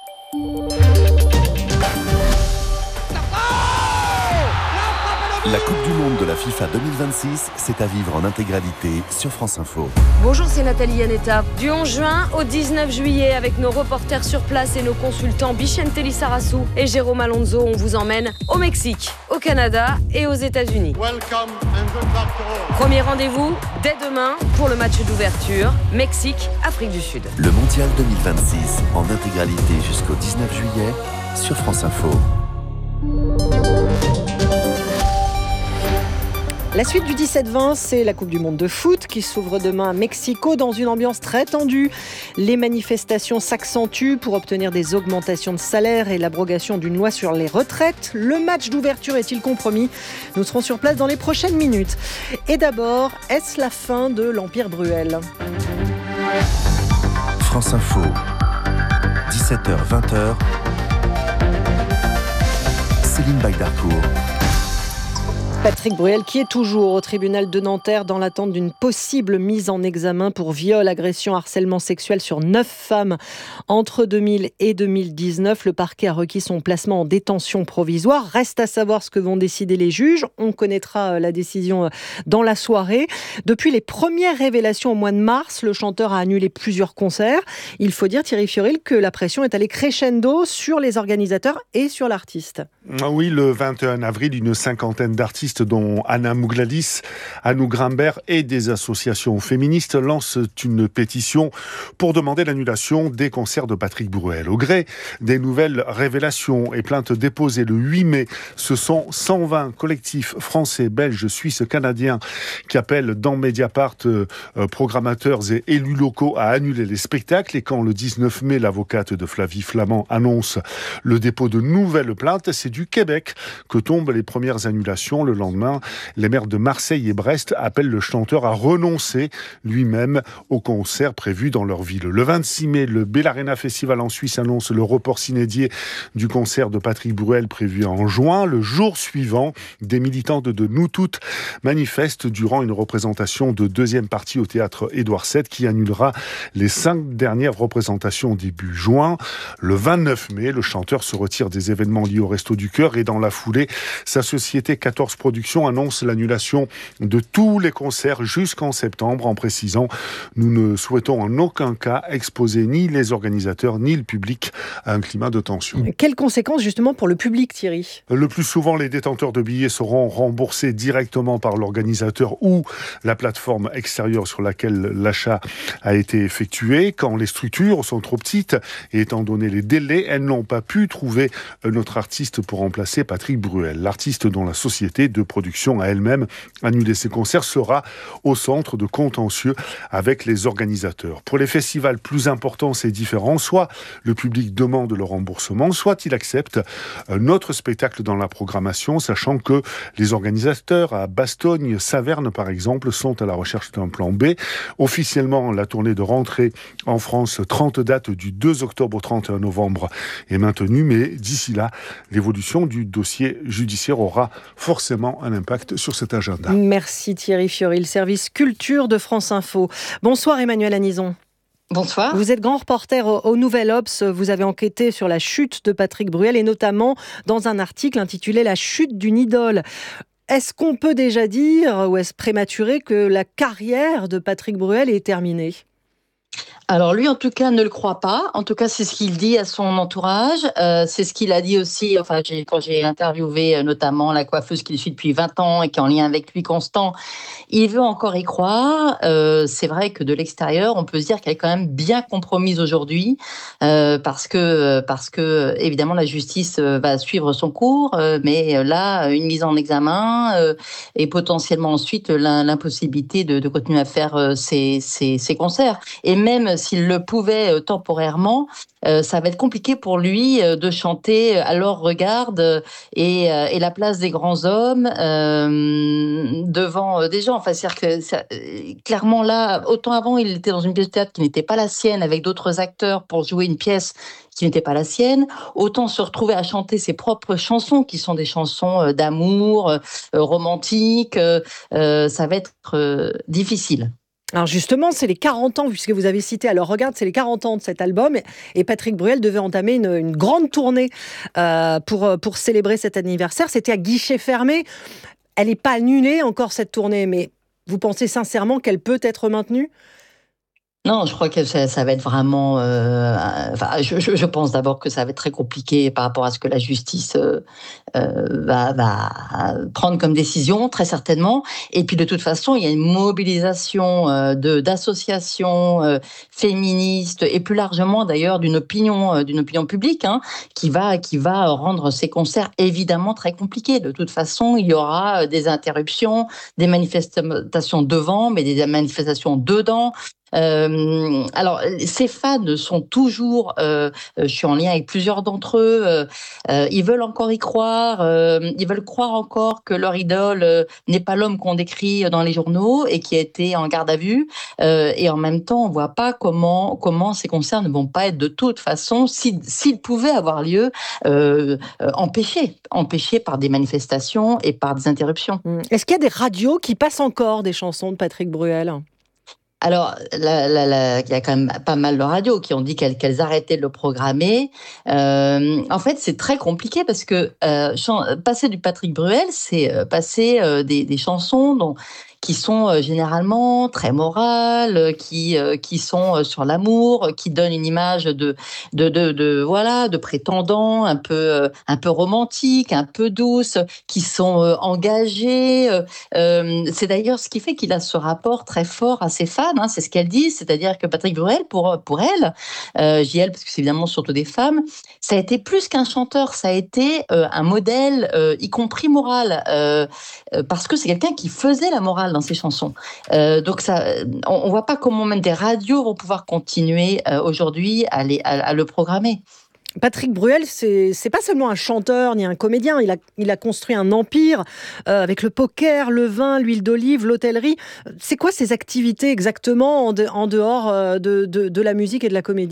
[SPEAKER 26] La Coupe du Monde de la FIFA deux mille vingt-six, c'est à vivre en intégralité sur France Info.
[SPEAKER 13] Bonjour, c'est Nathalie Yanetta. Du onze juin au dix-neuf juillet, avec nos reporters sur place et nos consultants Bichente Lissarassou et Jérôme Alonso, on vous emmène au Mexique, au Canada et aux États-Unis. Premier rendez-vous dès demain pour le match d'ouverture Mexique-Afrique du Sud.
[SPEAKER 26] Le Mondial deux mille vingt-six en intégralité jusqu'au dix-neuf juillet sur France Info.
[SPEAKER 2] La suite du dix-sept vingt, c'est la Coupe du Monde de foot qui s'ouvre demain à Mexico dans une ambiance très tendue. Les manifestations s'accentuent pour obtenir des augmentations de salaire et l'abrogation d'une loi sur les retraites. Le match d'ouverture est-il compromis ? Nous serons sur place dans les prochaines minutes. Et d'abord, est-ce la fin de l'Empire Bruel ?
[SPEAKER 26] France Info, dix-sept heures vingt. Céline Baydarcourt.
[SPEAKER 2] Patrick Bruel, qui est toujours au tribunal de Nanterre dans l'attente d'une possible mise en examen pour viol, agression, harcèlement sexuel sur neuf femmes entre deux mille et deux mille dix-neuf. Le parquet a requis son placement en détention provisoire. Reste à savoir ce que vont décider les juges. On connaîtra la décision dans la soirée. Depuis les premières révélations au mois de mars, le chanteur a annulé plusieurs concerts. Il faut dire, Thierry Fioril, que la pression est allée crescendo sur les organisateurs et sur l'artiste.
[SPEAKER 27] Oui, le vingt et un avril, une cinquantaine d'artistes dont Anna Mougladis, Anou Grimbert et des associations féministes lancent une pétition pour demander l'annulation des concerts de Patrick Bruel. Au gré des nouvelles révélations et plaintes déposées le huit mai, ce sont cent vingt collectifs français, belges, suisses, canadiens qui appellent dans Mediapart euh, programmateurs et élus locaux à annuler les spectacles. Et quand le dix-neuf mai, l'avocate de Flavie Flament annonce le dépôt de nouvelles plaintes, c'est du Québec que tombent les premières annulations. Le lendemain. Les maires de Marseille et Brest appellent le chanteur à renoncer lui-même au concert prévu dans leur ville. Le vingt-six mai, le Bellarena Festival en Suisse annonce le report sine-die du concert de Patrick Bruel prévu en juin. Le jour suivant, des militantes de Nous Toutes manifestent durant une représentation de deuxième partie au théâtre Édouard sept qui annulera les cinq dernières représentations début juin. Le vingt-neuf mai, le chanteur se retire des événements liés au Resto du Cœur et dans la foulée, sa société quatorze Productions annonce l'annulation de tous les concerts jusqu'en septembre en précisant « Nous ne souhaitons en aucun cas exposer ni les organisateurs ni le public à un climat de tension ».
[SPEAKER 2] Quelles conséquences justement pour le public, Thierry ?
[SPEAKER 27] Le plus souvent, les détenteurs de billets seront remboursés directement par l'organisateur ou la plateforme extérieure sur laquelle l'achat a été effectué. Quand les structures sont trop petites et étant donné les délais, elles n'ont pas pu trouver un autre artiste pour remplacer Patrick Bruel. L'artiste dont la société de production a elle-même annulé ses concerts sera au centre de contentieux avec les organisateurs. Pour les festivals plus importants, c'est différent. Soit le public demande le remboursement, soit il accepte un autre spectacle dans la programmation, sachant que les organisateurs à Bastogne, Saverne par exemple, sont à la recherche d'un plan B. Officiellement, la tournée de rentrée en France, trente dates du deux octobre au trente et un novembre est maintenue, mais d'ici là, l'évolution du dossier judiciaire aura forcément un impact sur cet agenda.
[SPEAKER 2] Merci Thierry Fiori, le service culture de France Info. Bonsoir Emmanuel Anison.
[SPEAKER 4] Bonsoir.
[SPEAKER 2] Vous êtes grand reporter au, au Nouvel Obs. Vous avez enquêté sur la chute de Patrick Bruel et notamment dans un article intitulé « La chute d'une idole ». Est-ce qu'on peut déjà dire, ou est-ce prématuré, que la carrière de Patrick Bruel est terminée ?
[SPEAKER 4] Alors lui, en tout cas, ne le croit pas. En tout cas, c'est ce qu'il dit à son entourage. Euh, c'est ce qu'il a dit aussi. Enfin, j'ai, quand j'ai interviewé euh, notamment la coiffeuse qui le suit depuis vingt ans et qui est en lien avec lui constant, il veut encore y croire. Euh, c'est vrai que de l'extérieur, on peut se dire qu'elle est quand même bien compromise aujourd'hui, euh, parce que parce que évidemment la justice va suivre son cours, euh, mais là, une mise en examen euh, et potentiellement ensuite l'impossibilité de, de continuer à faire euh, ses, ses, ses concerts. Et même s'il le pouvait euh, temporairement, euh, ça va être compliqué pour lui euh, de chanter Alors regarde euh, et, euh, et la place des grands hommes euh, devant euh, des gens. Enfin, c'est-à-dire que ça, euh, clairement là, autant avant il était dans une pièce de théâtre qui n'était pas la sienne avec d'autres acteurs pour jouer une pièce qui n'était pas la sienne, autant se retrouver à chanter ses propres chansons qui sont des chansons euh, d'amour, euh, romantiques, euh, euh, ça va être euh, difficile.
[SPEAKER 2] Alors justement, c'est les quarante ans, puisque vous avez cité, alors regarde, c'est les quarante ans de cet album, et Patrick Bruel devait entamer une, une grande tournée euh, pour, pour célébrer cet anniversaire. C'était à guichet fermé. Elle n'est pas annulée encore cette tournée, mais vous pensez sincèrement qu'elle peut être maintenue ?
[SPEAKER 4] Non, je crois que ça, ça va être vraiment... Euh, enfin, je, je, je pense d'abord que ça va être très compliqué par rapport à ce que la justice euh, euh, va, va prendre comme décision, très certainement. Et puis, de toute façon, il y a une mobilisation euh, de, d'associations euh, féministes et plus largement, d'ailleurs, d'une opinion, euh, d'une opinion publique hein, qui, va, qui va rendre ces concerts évidemment très compliqués. De toute façon, il y aura des interruptions, des manifestations devant, mais des manifestations dedans. Euh, alors, ces fans sont toujours, euh, je suis en lien avec plusieurs d'entre eux, euh, euh, ils veulent encore y croire, euh, ils veulent croire encore que leur idole euh, n'est pas l'homme qu'on décrit dans les journaux et qui a été en garde à vue. Euh, et en même temps, on voit pas comment comment ces concerts ne vont pas être de toute façon, s'ils, s'ils pouvaient avoir lieu, euh, euh, empêchés, empêchés par des manifestations et par des interruptions.
[SPEAKER 2] Est-ce qu'il y a des radios qui passent encore des chansons de Patrick Bruel ?
[SPEAKER 4] Alors, la, la, la, il y a quand même pas mal de radios qui ont dit qu'elles, qu'elles arrêtaient de le programmer. Euh, en fait, c'est très compliqué parce que euh, chan- passer du Patrick Bruel, c'est euh, passer euh, des, des chansons dont qui sont euh, généralement très morales, euh, qui euh, qui sont euh, sur l'amour, euh, qui donnent une image de de de, de voilà de prétendants un peu euh, un peu romantique, un peu douce, qui sont euh, engagés. Euh, euh, c'est d'ailleurs ce qui fait qu'il a ce rapport très fort à ses fans. Hein, c'est ce qu'elle dit, c'est-à-dire que Patrick Bruel, pour pour elle, euh, J L parce que c'est évidemment surtout des femmes, ça a été plus qu'un chanteur, ça a été euh, un modèle, euh, y compris moral, euh, euh, parce que c'est quelqu'un qui faisait la morale dans ses chansons. Euh, donc ça, on ne voit pas comment même des radios vont pouvoir continuer euh, aujourd'hui à, les, à, à le programmer.
[SPEAKER 2] Patrick Bruel, c'est, c'est pas seulement un chanteur ni un comédien, il a, il a construit un empire euh, avec le poker, le vin, l'huile d'olive, l'hôtellerie. C'est quoi ces activités exactement en, de, en dehors de, de, de la musique et de la comédie ?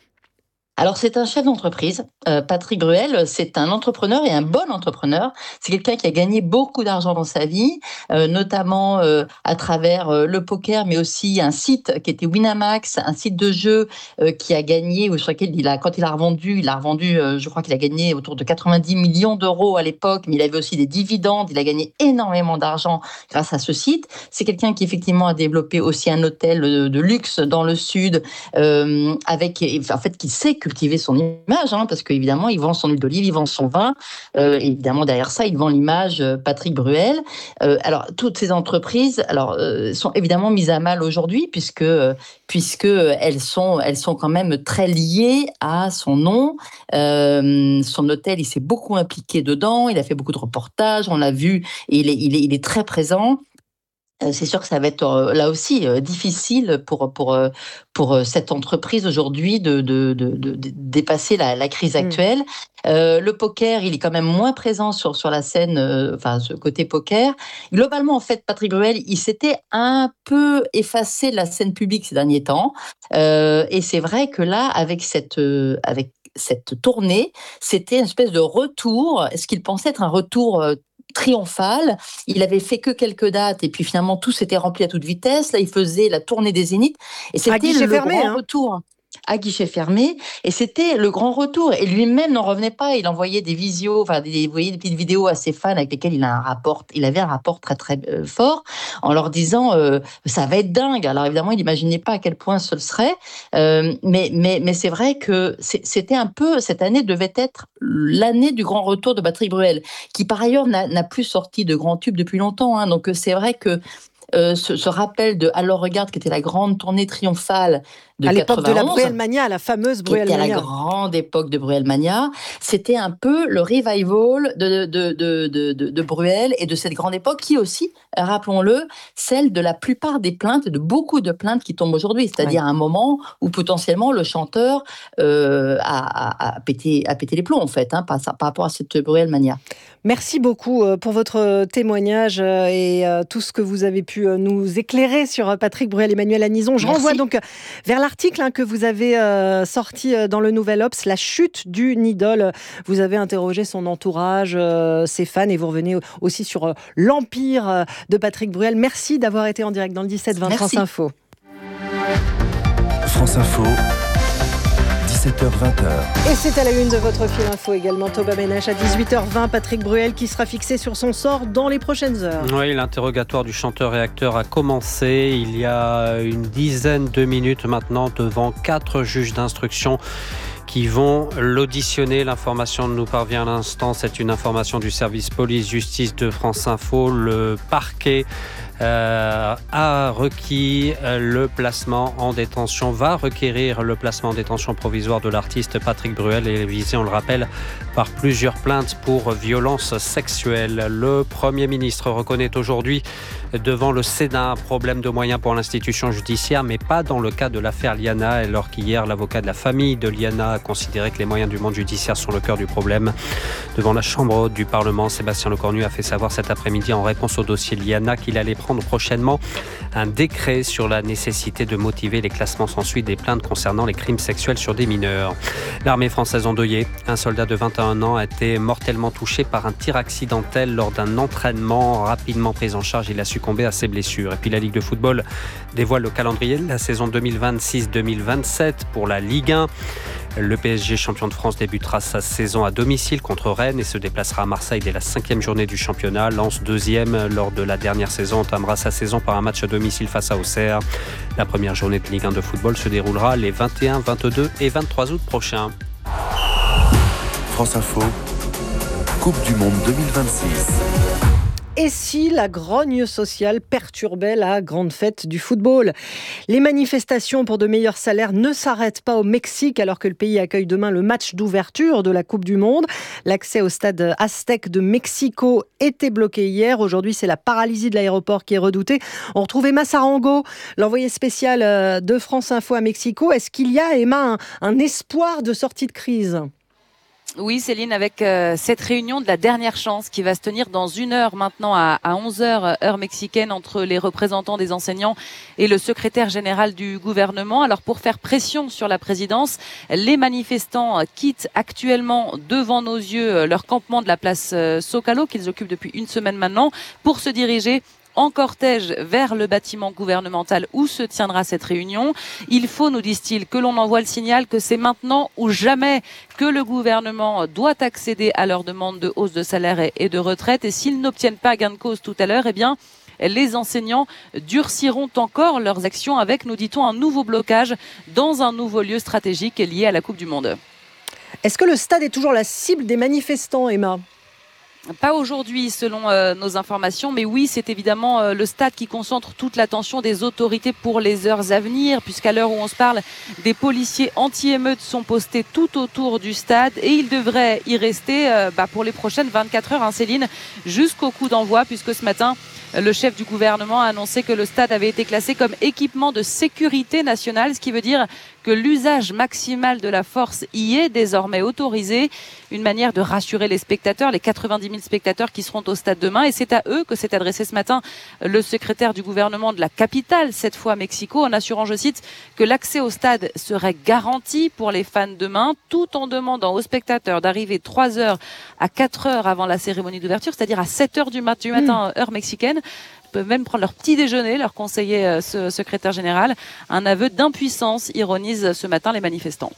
[SPEAKER 4] Alors, c'est un chef d'entreprise. Euh, Patrick Bruel, c'est un entrepreneur et un bon entrepreneur. C'est quelqu'un qui a gagné beaucoup d'argent dans sa vie, euh, notamment euh, à travers euh, le poker, mais aussi un site qui était Winamax, un site de jeu euh, qui a gagné, ou sur lequel il a, quand il a revendu, il a revendu, euh, je crois qu'il a gagné autour de quatre-vingt-dix millions d'euros à l'époque, mais il avait aussi des dividendes. Il a gagné énormément d'argent grâce à ce site. C'est quelqu'un qui, effectivement, a développé aussi un hôtel de, de luxe dans le sud, euh, avec, en fait, qui sait cultiver son image, hein, parce qu'évidemment, il vend son huile d'olive, il vend son vin. Euh, évidemment, derrière ça, il vend l'image euh, Patrick Bruel. Euh, alors, toutes ces entreprises alors, euh, sont évidemment mises à mal aujourd'hui, puisque, euh, puisque elles, sont, elles sont quand même très liées à son nom. Euh, son hôtel, il s'est beaucoup impliqué dedans, il a fait beaucoup de reportages, on l'a vu, et il est, il est, il est très présent. C'est sûr que ça va être là aussi difficile pour, pour, pour cette entreprise aujourd'hui de, de, de, de dépasser la, la crise actuelle. Mmh. Euh, le poker, il est quand même moins présent sur, sur la scène, euh, enfin, ce côté poker. Globalement, en fait, Patrick Bruel, il s'était un peu effacé de la scène publique ces derniers temps. Euh, et c'est vrai que là, avec cette, euh, avec cette tournée, c'était une espèce de retour, ce qu'il pensait être un retour euh, triomphal. Il avait fait que quelques dates et puis finalement tout s'était rempli à toute vitesse. Là, il faisait la tournée des Zéniths et c'était le
[SPEAKER 2] fermé,
[SPEAKER 4] grand
[SPEAKER 2] hein.
[SPEAKER 4] retour à guichet fermé et c'était le grand retour. Et lui-même n'en revenait pas. Il envoyait des visios, enfin des, vous voyez, des petites vidéos à ses fans avec lesquels il a un rapport. Il avait un rapport très très euh, fort en leur disant euh, ça va être dingue. Alors évidemment, il n'imaginait pas à quel point ce le serait, euh, mais mais mais c'est vrai que c'est, c'était un peu cette année devait être l'année du grand retour de Patrick Bruel, qui par ailleurs n'a, n'a plus sorti de grands tubes depuis longtemps. Hein, donc c'est vrai que Euh, ce, ce rappel de Alors regarde, qui était la grande tournée triomphale de
[SPEAKER 2] à l'époque
[SPEAKER 4] quatre-vingt-onze,
[SPEAKER 2] de la Bruel Mania, la fameuse Bruel Mania.
[SPEAKER 4] Qui était à la grande époque de Bruel Mania. C'était un peu le revival de, de, de, de, de, de Bruel et de cette grande époque qui aussi, rappelons-le, celle de la plupart des plaintes, de beaucoup de plaintes qui tombent aujourd'hui. C'est-à-dire ouais. un moment où potentiellement le chanteur euh, a, a, a, pété, a pété les plombs, en fait, hein, par, par rapport à cette Bruel Mania.
[SPEAKER 2] Merci beaucoup pour votre témoignage et tout ce que vous avez pu nous éclairer sur Patrick Bruel, Emmanuelle Anison. Je Merci. renvoie donc vers l'article hein, que vous avez euh, sorti dans le Nouvel Obs, La chute d'une idole. Vous avez interrogé son entourage, euh, ses fans, et vous revenez aussi sur euh, l'empire de Patrick Bruel. Merci d'avoir été en direct dans le dix-sept vingt France Info.
[SPEAKER 26] France Info. dix-sept heures vingt.
[SPEAKER 2] Et c'est à la une de votre fil info également, Thomas Ménech à dix-huit heures vingt. Patrick Bruel qui sera fixé sur son sort dans les prochaines heures.
[SPEAKER 17] Oui, l'interrogatoire du chanteur et acteur a commencé il y a une dizaine de minutes maintenant devant quatre juges d'instruction qui vont l'auditionner. L'information nous parvient à l'instant, c'est une information du service police-justice de France Info. Le parquet Euh, a requis le placement en détention, va requérir le placement en détention provisoire de l'artiste Patrick Bruel et est visé, on le rappelle, par plusieurs plaintes pour violences sexuelles. Le Premier ministre reconnaît aujourd'hui devant le Sénat un problème de moyens pour l'institution judiciaire, mais pas dans le cas de l'affaire Liana, alors qu'hier, l'avocat de la famille de Liana a considéré que les moyens du monde judiciaire sont le cœur du problème. Devant la Chambre haute du Parlement, Sébastien Lecornu a fait savoir cet après-midi en réponse au dossier Liana qu'il allait prendre prochainement un décret sur la nécessité de motiver les classements sans suite des plaintes concernant les crimes sexuels sur des mineurs. L'armée française endeuillée, un soldat de vingt et un ans a été mortellement touché par un tir accidentel lors d'un entraînement. Rapidement pris en charge, il a succombé à ses blessures. Et puis la Ligue de football dévoile le calendrier de la saison deux mille vingt-six deux mille vingt-sept pour la Ligue un. Le P S G, champion de France, débutera sa saison à domicile contre Rennes et se déplacera à Marseille dès la cinquième journée du championnat. Lens, deuxième lors de la dernière saison, entamera sa saison par un match à domicile face à Auxerre. La première journée de Ligue un de football se déroulera les vingt et un, vingt-deux et vingt-trois août prochains.
[SPEAKER 26] France Info, Coupe du Monde deux mille vingt-six.
[SPEAKER 2] Et si la grogne sociale perturbait la grande fête du football ? Les manifestations pour de meilleurs salaires ne s'arrêtent pas au Mexique alors que le pays accueille demain le match d'ouverture de la Coupe du Monde. L'accès au stade Aztec de Mexico était bloqué hier. Aujourd'hui, c'est la paralysie de l'aéroport qui est redoutée. On retrouve Emma Sarango, l'envoyée spéciale de France Info à Mexico. Est-ce qu'il y a, Emma, un, un espoir de sortie de crise ?
[SPEAKER 5] Oui, Céline, avec euh, cette réunion de la dernière chance qui va se tenir dans une heure maintenant à, à onze heures, heure mexicaine, entre les représentants des enseignants et le secrétaire général du gouvernement. Alors, pour faire pression sur la présidence, les manifestants quittent actuellement devant nos yeux leur campement de la place Zócalo, qu'ils occupent depuis une semaine maintenant, pour se diriger en cortège vers le bâtiment gouvernemental où se tiendra cette réunion. Il faut, nous disent-ils, que l'on envoie le signal que c'est maintenant ou jamais que le gouvernement doit accéder à leur demande de hausse de salaire et de retraite. Et s'ils n'obtiennent pas gain de cause tout à l'heure, eh bien, les enseignants durciront encore leurs actions avec, nous dit-on, un nouveau blocage dans un nouveau lieu stratégique lié à la Coupe du Monde.
[SPEAKER 2] Est-ce que le stade est toujours la cible des manifestants, Emma ?
[SPEAKER 5] Pas aujourd'hui, selon euh, nos informations, mais oui, c'est évidemment euh, le stade qui concentre toute l'attention des autorités pour les heures à venir, puisqu'à l'heure où on se parle, des policiers anti-émeutes sont postés tout autour du stade et ils devraient y rester euh, bah, pour les prochaines vingt-quatre heures, hein, Céline, jusqu'au coup d'envoi, puisque ce matin, le chef du gouvernement a annoncé que le stade avait été classé comme équipement de sécurité nationale, ce qui veut dire que l'usage maximal de la force y est désormais autorisé. Une manière de rassurer les spectateurs, les quatre-vingt-dix mille spectateurs qui seront au stade demain. Et c'est à eux que s'est adressé ce matin le secrétaire du gouvernement de la capitale, cette fois Mexico, en assurant, je cite, que l'accès au stade serait garanti pour les fans demain, tout en demandant aux spectateurs d'arriver trois heures à quatre heures avant la cérémonie d'ouverture, c'est-à-dire à sept heures du matin, mmh. heure mexicaine. Peuvent même prendre leur petit déjeuner, leur conseiller ce secrétaire général. Un aveu d'impuissance, ironisent ce matin les manifestants.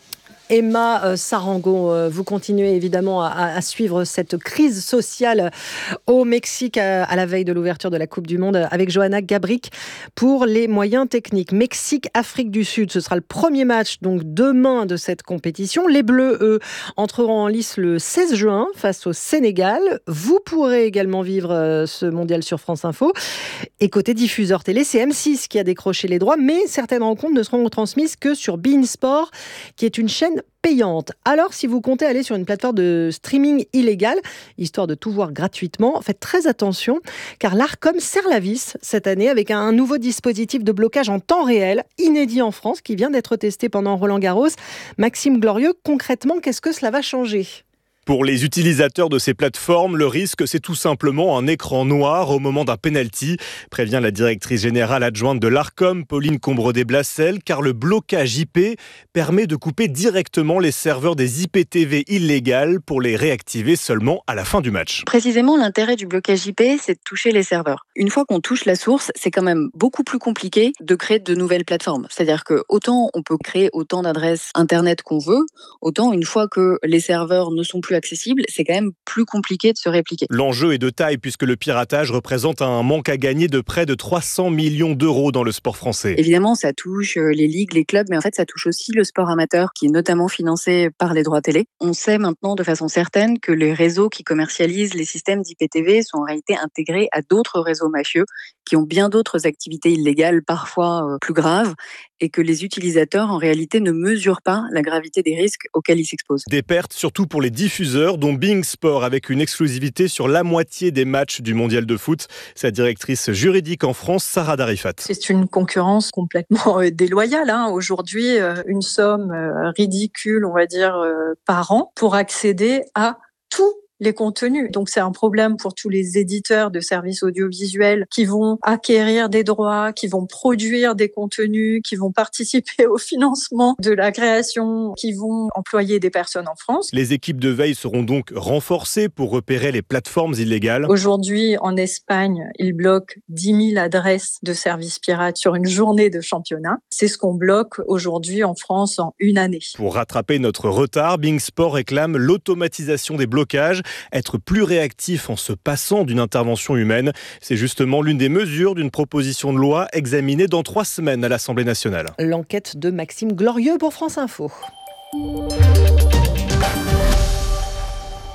[SPEAKER 2] Emma Sarango, vous continuez évidemment à, à suivre cette crise sociale au Mexique à, à la veille de l'ouverture de la Coupe du Monde avec Johanna Gabric pour les moyens techniques. Mexique-Afrique du Sud, ce sera le premier match donc demain de cette compétition. Les Bleus, eux, entreront en lice le seize juin face au Sénégal. Vous pourrez également vivre ce mondial sur France Info. Et côté diffuseur télé, c'est M six qui a décroché les droits, mais certaines rencontres ne seront retransmises que sur beIN Sport, qui est une chaîne payante. Alors, si vous comptez aller sur une plateforme de streaming illégale, histoire de tout voir gratuitement, faites très attention, car l'Arcom serre la vis cette année avec un nouveau dispositif de blocage en temps réel, inédit en France, qui vient d'être testé pendant Roland-Garros. Maxime Glorieux, concrètement, qu'est-ce que cela va changer ?
[SPEAKER 7] Pour les utilisateurs de ces plateformes, le risque, c'est tout simplement un écran noir au moment d'un penalty, prévient la directrice générale adjointe de l'Arcom, Pauline Combré-Blassel, car le blocage I P permet de couper directement les serveurs des I P T V illégales pour les réactiver seulement à la fin du match.
[SPEAKER 9] Précisément, l'intérêt du blocage I P, c'est de toucher les serveurs. Une fois qu'on touche la source, c'est quand même beaucoup plus compliqué de créer de nouvelles plateformes. C'est-à-dire que autant on peut créer autant d'adresses Internet qu'on veut, autant une fois que les serveurs ne sont plus accessible, c'est quand même plus compliqué de se répliquer.
[SPEAKER 7] L'enjeu est de taille puisque le piratage représente un manque à gagner de près de trois cents millions d'euros dans le sport français.
[SPEAKER 9] Évidemment, ça touche les ligues, les clubs, mais en fait, ça touche aussi le sport amateur qui est notamment financé par les droits télé. On sait maintenant de façon certaine que les réseaux qui commercialisent les systèmes d'I P T V sont en réalité intégrés à d'autres réseaux mafieux qui ont bien d'autres activités illégales, parfois euh, plus graves, et que les utilisateurs, en réalité, ne mesurent pas la gravité des risques auxquels ils s'exposent.
[SPEAKER 7] Des pertes, surtout pour les diffuseurs, dont beIN Sport, avec une exclusivité sur la moitié des matchs du mondial de foot. Sa directrice juridique en France, Sarah Darifat.
[SPEAKER 10] C'est une concurrence complètement euh, déloyale. Hein. Aujourd'hui, euh, une somme euh, ridicule, on va dire, euh, par an, pour accéder à tout les contenus. Donc c'est un problème pour tous les éditeurs de services audiovisuels qui vont acquérir des droits, qui vont produire des contenus, qui vont participer au financement de la création, qui vont employer des personnes en France.
[SPEAKER 7] Les équipes de veille seront donc renforcées pour repérer les plateformes illégales.
[SPEAKER 10] Aujourd'hui, en Espagne, ils bloquent dix mille adresses de services pirates sur une journée de championnat. C'est ce qu'on bloque aujourd'hui en France en une année.
[SPEAKER 7] Pour rattraper notre retard, beIN Sport réclame l'automatisation des blocages. Être plus réactif en se passant d'une intervention humaine, c'est justement l'une des mesures d'une proposition de loi examinée dans trois semaines à l'Assemblée nationale.
[SPEAKER 2] L'enquête de Maxime Glorieux pour France Info.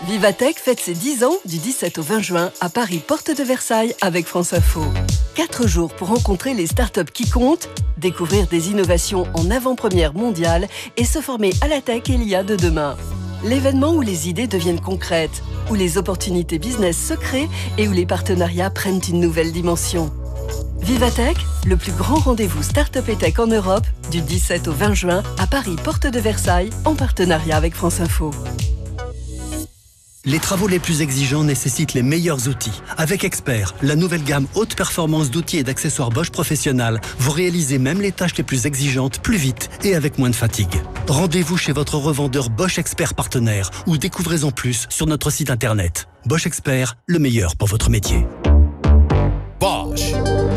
[SPEAKER 11] Vivatech fête ses dix ans du dix-sept au vingt juin à Paris, porte de Versailles avec France Info. Quatre jours pour rencontrer les startups qui comptent, découvrir des innovations en avant-première mondiale et se former à la tech et l'I A de demain. L'événement où les idées deviennent concrètes, où les opportunités business se créent et où les partenariats prennent une nouvelle dimension. Vivatech, le plus grand rendez-vous start-up et tech en Europe, du dix-sept au vingt juin à Paris, porte de Versailles, en partenariat avec France Info.
[SPEAKER 12] Les travaux les plus exigeants nécessitent les meilleurs outils. Avec Expert, la nouvelle gamme haute performance d'outils et d'accessoires Bosch Professionnal, vous réalisez même les tâches les plus exigeantes plus vite et avec moins de fatigue. Rendez-vous chez votre revendeur Bosch Expert partenaire ou découvrez en plus sur notre site internet. Bosch Expert, le meilleur pour votre métier.
[SPEAKER 26] Bosch.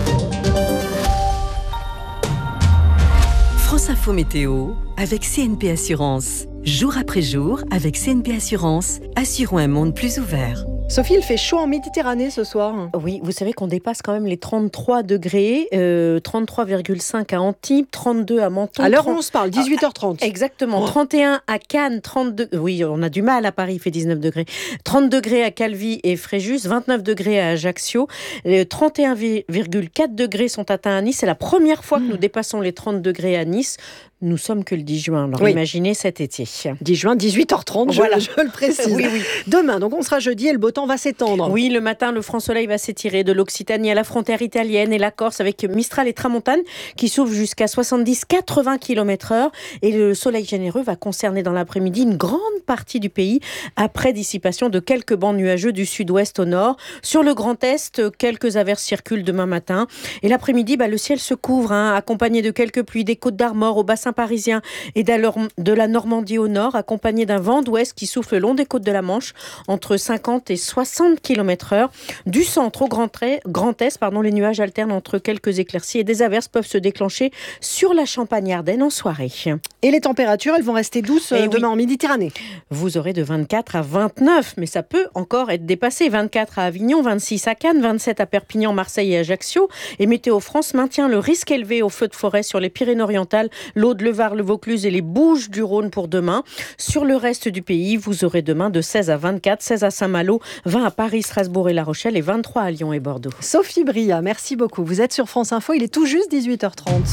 [SPEAKER 11] France Info Météo avec C N P Assurance. Jour après jour, avec C N P Assurance, assurons un monde plus ouvert.
[SPEAKER 2] Sophie, il fait chaud en Méditerranée ce soir.
[SPEAKER 13] Oui, vous savez qu'on dépasse quand même les trente-trois degrés, euh, trente-trois virgule cinq à Antibes, trente-deux à Menton.
[SPEAKER 2] À l'heure où on se parle, dix-huit heures trente.
[SPEAKER 13] Ah, exactement, oh. trente et un à Cannes, trente-deux... Oui, on a du mal à Paris, il fait dix-neuf degrés. trente degrés à Calvi et Fréjus, vingt-neuf degrés à Ajaccio. trente et un virgule quatre degrés sont atteints à Nice. C'est la première fois que nous dépassons les trente degrés à Nice. Nous sommes que le dix juin, alors oui. Imaginez cet été.
[SPEAKER 2] dix juin, dix-huit heures trente, voilà. je, je le précise.
[SPEAKER 13] Oui, oui.
[SPEAKER 2] Demain, donc on sera jeudi et le beau temps va s'étendre.
[SPEAKER 13] Oui, le matin, le franc soleil va s'étirer de l'Occitanie à la frontière italienne et la Corse avec Mistral et Tramontane qui soufflent jusqu'à soixante-dix à quatre-vingts kilomètres heure. Et le soleil généreux va concerner dans l'après-midi une grande partie du pays après dissipation de quelques bancs nuageux du sud-ouest au nord. Sur le Grand Est, quelques averses circulent demain matin. Et l'après-midi, bah, le ciel se couvre, hein, accompagné de quelques pluies des Côtes d'Armor au bassin parisien et de la Normandie au nord, accompagné d'un vent d'ouest qui souffle le long des côtes de la Manche entre cinquante et soixante kilomètres heure. Du centre au Grand, Est, Grand Est, pardon, les nuages alternent entre quelques éclaircies et des averses peuvent se déclencher sur la Champagne-Ardenne en soirée.
[SPEAKER 2] Et les températures, elles vont rester douces et demain oui. en Méditerranée.
[SPEAKER 13] Vous aurez de vingt-quatre à vingt-neuf, mais ça peut encore être dépassé. vingt-quatre à Avignon, vingt-six à Cannes, vingt-sept à Perpignan, Marseille et Ajaccio. Et Météo France maintient le risque élevé aux feux de forêt sur les Pyrénées-Orientales, l'Aude, le Var, le Vaucluse et les Bouches-du-Rhône pour demain. Sur le reste du pays, vous aurez demain de seize à vingt-quatre, seize à Saint-Malo, vingt à Paris, Strasbourg et La Rochelle et vingt-trois à Lyon et Bordeaux.
[SPEAKER 2] Sophie Bria, merci beaucoup. Vous êtes sur France Info, il est tout juste dix-huit heures trente.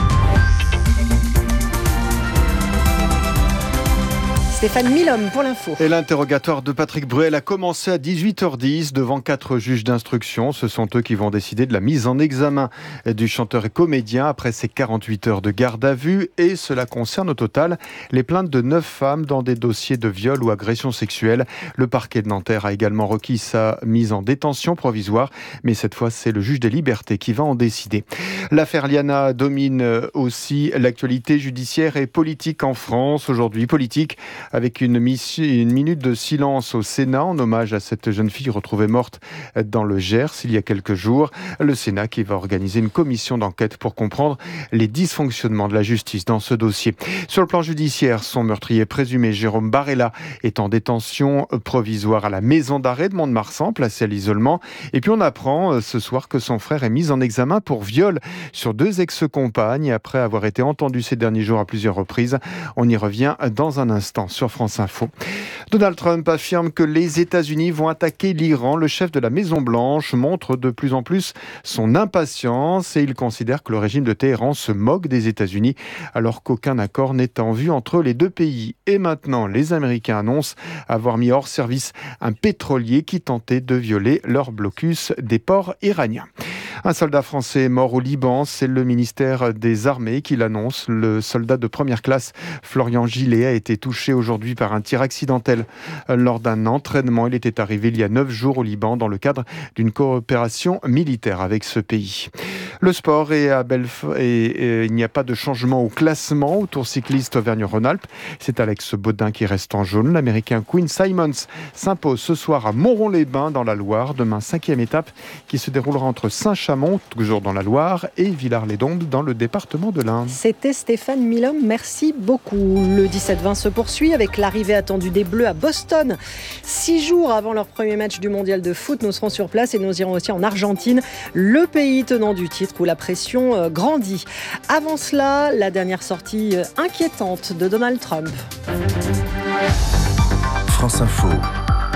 [SPEAKER 2] Stéphane Milhomme pour l'info.
[SPEAKER 14] Et l'interrogatoire de Patrick Bruel a commencé à dix-huit heures dix devant quatre juges d'instruction. Ce sont eux qui vont décider de la mise en examen du chanteur et comédien après ses quarante-huit heures de garde à vue. Et cela concerne au total les plaintes de neuf femmes dans des dossiers de viol ou agression sexuelle. Le parquet de Nanterre a également requis sa mise en détention provisoire. Mais cette fois, c'est le juge des libertés qui va en décider. L'affaire Liana domine aussi l'actualité judiciaire et politique en France. Aujourd'hui, politique avec une, miss- une minute de silence au Sénat en hommage à cette jeune fille retrouvée morte dans le Gers il y a quelques jours. Le Sénat qui va organiser une commission d'enquête pour comprendre les dysfonctionnements de la justice dans ce dossier. Sur le plan judiciaire, son meurtrier présumé Jérôme Barella est en détention provisoire à la maison d'arrêt de Mont-de-Marsan, placé à l'isolement. Et puis on apprend ce soir que son frère est mis en examen pour viol sur deux ex-compagnes après avoir été entendu ces derniers jours à plusieurs reprises. On y revient dans un instant sur France Info. Donald Trump affirme que les États-Unis vont attaquer l'Iran. Le chef de la Maison-Blanche montre de plus en plus son impatience et il considère que le régime de Téhéran se moque des États-Unis alors qu'aucun accord n'est en vue entre les deux pays. Et maintenant, les Américains annoncent avoir mis hors service un pétrolier qui tentait de violer leur blocus des ports iraniens. Un soldat français est mort au Liban, c'est le ministère des Armées qui l'annonce. Le soldat de première classe, Florian Gillet, a été touché aujourd'hui par un tir accidentel lors d'un entraînement. Il était arrivé il y a neuf jours au Liban dans le cadre d'une coopération militaire avec ce pays. Le sport est à Belfort et, et il n'y a pas de changement au classement au Tour cycliste Auvergne-Rhône-Alpes. C'est Alex Baudin qui reste en jaune. L'Américain Quinn Simons s'impose ce soir à Montron-les-Bains dans la Loire. Demain, cinquième étape qui se déroulera entre Saint-Chamond, toujours dans la Loire, et Villars-les-Dombes dans le département de l'Ain.
[SPEAKER 2] C'était Stéphane Milhomme, merci beaucoup. Le dix-sept vingt se poursuit avec l'arrivée attendue des Bleus à Boston. Six jours avant leur premier match du mondial de foot, nous serons sur place et nous irons aussi en Argentine, le pays tenant du titre où la pression grandit. Avant cela, la dernière sortie inquiétante de Donald Trump.
[SPEAKER 26] France Info.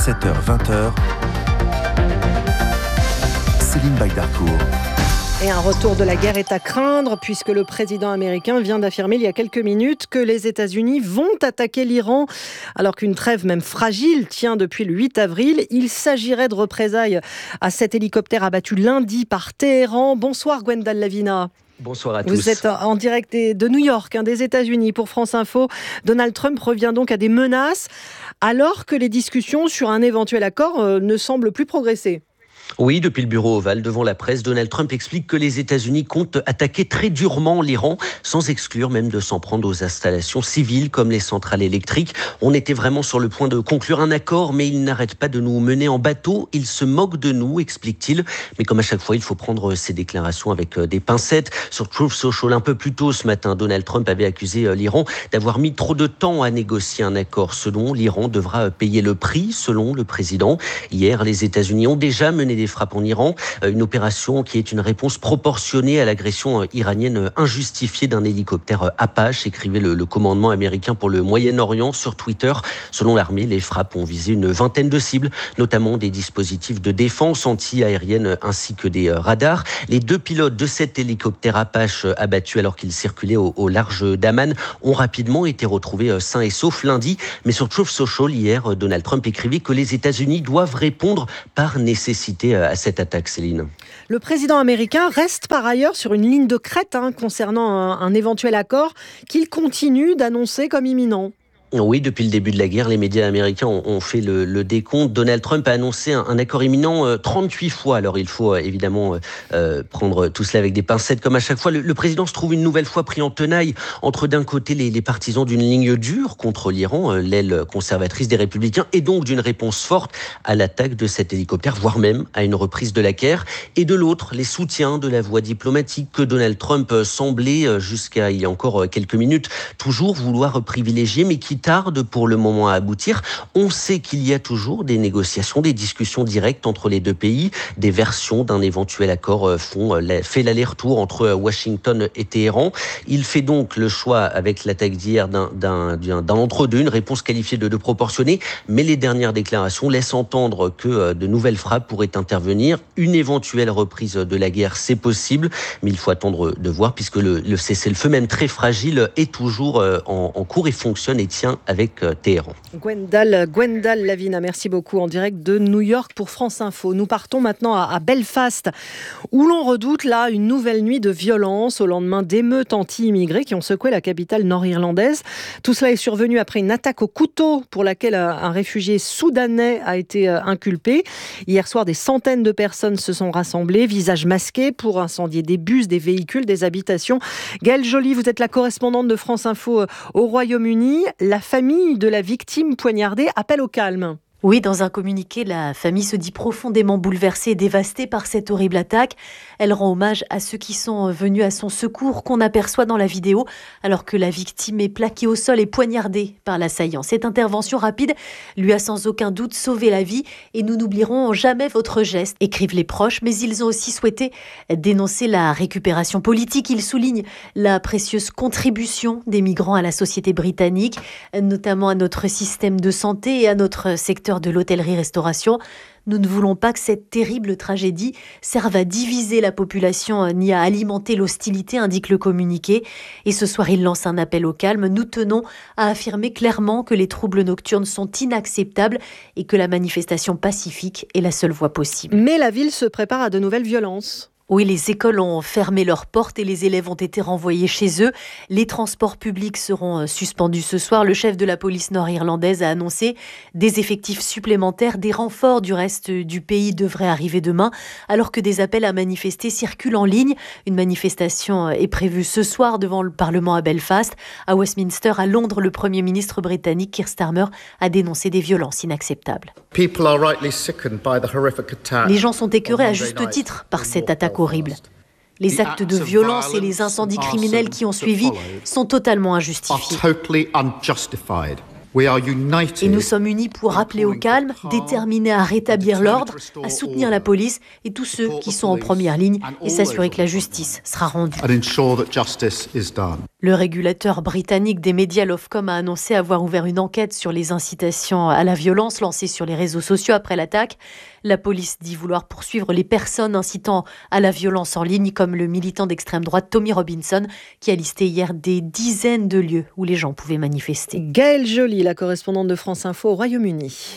[SPEAKER 26] dix-sept heures vingt. Céline Baydarcourt.
[SPEAKER 2] Et un retour de la guerre est à craindre puisque le président américain vient d'affirmer il y a quelques minutes que les États-Unis vont attaquer l'Iran alors qu'une trêve même fragile tient depuis le huit avril. Il s'agirait de représailles à cet hélicoptère abattu lundi par Téhéran. Bonsoir Gwendal Lavina.
[SPEAKER 15] Bonsoir à tous.
[SPEAKER 2] Vous êtes en direct de New York, hein, des États-Unis pour France Info. Donald Trump revient donc à des menaces alors que les discussions sur un éventuel accord euh, ne semblent plus progresser.
[SPEAKER 15] Oui, depuis le bureau ovale, devant la presse, Donald Trump explique que les États-Unis comptent attaquer très durement l'Iran, sans exclure même de s'en prendre aux installations civiles comme les centrales électriques. On était vraiment sur le point de conclure un accord, mais il n'arrête pas de nous mener en bateau. Il se moque de nous, explique-t-il. Mais comme à chaque fois, il faut prendre ses déclarations avec des pincettes. Sur Truth Social, un peu plus tôt ce matin, Donald Trump avait accusé l'Iran d'avoir mis trop de temps à négocier un accord. Selon l'Iran devra payer le prix, selon le président. Hier, les États-Unis ont déjà mené des frappes en Iran, une opération qui est une réponse proportionnée à l'agression iranienne injustifiée d'un hélicoptère Apache, écrivait le, le commandement américain pour le Moyen-Orient sur Twitter. Selon l'armée, les frappes ont visé une vingtaine de cibles, notamment des dispositifs de défense anti-aérienne ainsi que des radars. Les deux pilotes de cet hélicoptère Apache abattu alors qu'ils circulaient au, au large d'Amman ont rapidement été retrouvés sains et saufs lundi. Mais sur Truth Social, hier, Donald Trump écrivait que les États-Unis doivent répondre par nécessité à cette attaque, Céline.
[SPEAKER 2] Le président américain reste par ailleurs sur une ligne de crête hein, concernant un, un éventuel accord qu'il continue d'annoncer comme imminent.
[SPEAKER 15] Oui, depuis le début de la guerre, les médias américains ont, ont fait le, le décompte. Donald Trump a annoncé un, un accord imminent euh, trente-huit fois. Alors il faut euh, évidemment euh, prendre tout cela avec des pincettes comme à chaque fois. Le, le président se trouve une nouvelle fois pris en tenaille entre d'un côté les, les partisans d'une ligne dure contre l'Iran, euh, l'aile conservatrice des Républicains, et donc d'une réponse forte à l'attaque de cet hélicoptère, voire même à une reprise de la guerre. Et de l'autre, les soutiens de la voie diplomatique que Donald Trump semblait, jusqu'à il y a encore quelques minutes, toujours vouloir privilégier, mais qui tarde pour le moment à aboutir. On sait qu'il y a toujours des négociations, des discussions directes entre les deux pays. Des versions d'un éventuel accord font fait l'aller-retour entre Washington et Téhéran. Il fait donc le choix, avec l'attaque d'hier, d'un, d'un, d'un entre-deux, une réponse qualifiée de, de proportionnée. Mais les dernières déclarations laissent entendre que de nouvelles frappes pourraient intervenir. Une éventuelle reprise de la guerre, c'est possible, mais il faut attendre de voir, puisque le, le cessez-le-feu, même très fragile, est toujours en, en cours et fonctionne et tient avec Téhéran.
[SPEAKER 2] Gwendal, Gwendal Lavina, merci beaucoup, en direct de New York pour France Info. Nous partons maintenant à, à Belfast, où l'on redoute là une nouvelle nuit de violence au lendemain d'émeutes anti-immigrés qui ont secoué la capitale nord-irlandaise. Tout cela est survenu après une attaque au couteau pour laquelle un réfugié soudanais a été inculpé. Hier soir, des centaines de personnes se sont rassemblées, visages masqués, pour incendier des bus, des véhicules, des habitations. Gaëlle Joly, vous êtes la correspondante de France Info au Royaume-Uni. La famille de la victime poignardée appelle au calme.
[SPEAKER 24] Oui, dans un communiqué, la famille se dit profondément bouleversée et dévastée par cette horrible attaque. Elle rend hommage à ceux qui sont venus à son secours, qu'on aperçoit dans la vidéo, alors que la victime est plaquée au sol et poignardée par l'assaillant. Cette intervention rapide lui a sans aucun doute sauvé la vie et nous n'oublierons jamais votre geste, écrivent les proches, mais ils ont aussi souhaité dénoncer la récupération politique. Ils soulignent la précieuse contribution des migrants à la société britannique, notamment à notre système de santé et à notre secteur de l'hôtellerie-restauration. Nous ne voulons pas que cette terrible tragédie serve à diviser la population ni à alimenter l'hostilité, indique le communiqué. Et ce soir, il lance un appel au calme. Nous tenons à affirmer clairement que les troubles nocturnes sont inacceptables et que la manifestation pacifique est la seule voie possible.
[SPEAKER 2] Mais la ville se prépare à de nouvelles violences.
[SPEAKER 24] Oui, les écoles ont fermé leurs portes et les élèves ont été renvoyés chez eux. Les transports publics seront suspendus ce soir. Le chef de la police nord-irlandaise a annoncé des effectifs supplémentaires. Des renforts du reste du pays devraient arriver demain, alors que des appels à manifester circulent en ligne. Une manifestation est prévue ce soir devant le Parlement à Belfast. À Westminster, à Londres, le Premier ministre britannique Keir Starmer a dénoncé des violences inacceptables. Les gens sont écœurés à juste titre par cette attaque horrible. Les actes de violence et les incendies criminels qui ont suivi sont totalement injustifiés. Et nous sommes unis pour appeler au calme, déterminés à rétablir l'ordre, à soutenir la police et tous ceux qui sont en première ligne et s'assurer que la justice sera rendue. Le régulateur britannique des médias, l'Ofcom, a annoncé avoir ouvert une enquête sur les incitations à la violence lancées sur les réseaux sociaux après l'attaque. La police dit vouloir poursuivre les personnes incitant à la violence en ligne, comme le militant d'extrême droite Tommy Robinson, qui a listé hier des dizaines de lieux où les gens pouvaient manifester.
[SPEAKER 2] Gaëlle Joly, la correspondante de France Info au Royaume-Uni.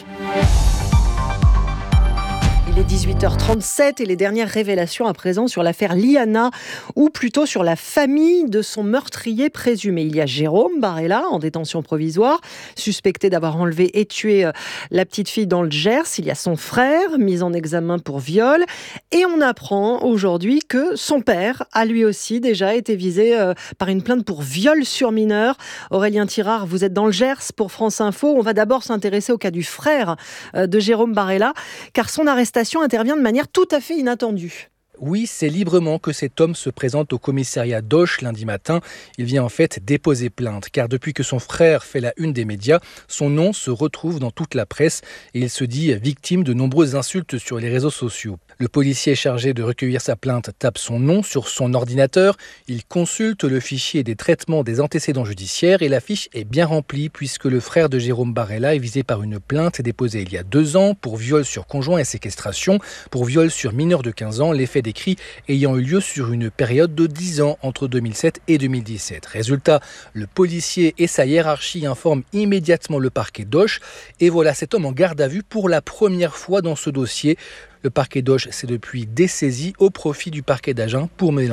[SPEAKER 2] Il est dix-huit heures trente-sept et les dernières révélations à présent sur l'affaire Liana, ou plutôt sur la famille de son meurtrier présumé. Il y a Jérôme Barella en détention provisoire, suspecté d'avoir enlevé et tué la petite fille dans le Gers. Il y a son frère, mis en examen pour viol. Et on apprend aujourd'hui que son père a lui aussi déjà été visé par une plainte pour viol sur mineur. Aurélien Tirard, vous êtes dans le Gers pour France Info. On va d'abord s'intéresser au cas du frère de Jérôme Barella, car son arrestation intervient de manière tout à fait inattendue.
[SPEAKER 16] Oui, c'est librement que cet homme se présente au commissariat d'Auch lundi matin. Il vient en fait déposer plainte, car depuis que son frère fait la une des médias, son nom se retrouve dans toute la presse et il se dit victime de nombreuses insultes sur les réseaux sociaux. Le policier chargé de recueillir sa plainte tape son nom sur son ordinateur. Il consulte le fichier des traitements des antécédents judiciaires et la fiche est bien remplie puisque le frère de Jérôme Barella est visé par une plainte déposée il y a deux ans pour viol sur conjoint et séquestration, pour viol sur mineur de quinze ans, les faits décrits ayant eu lieu sur une période de dix ans entre deux mille sept et deux mille dix-sept. Résultat, le policier et sa hiérarchie informent immédiatement le parquet d'Auch et voilà cet homme en garde à vue pour la première fois dans ce dossier. Le parquet d'Auch s'est depuis dessaisi au profit du parquet d'Agen pour mener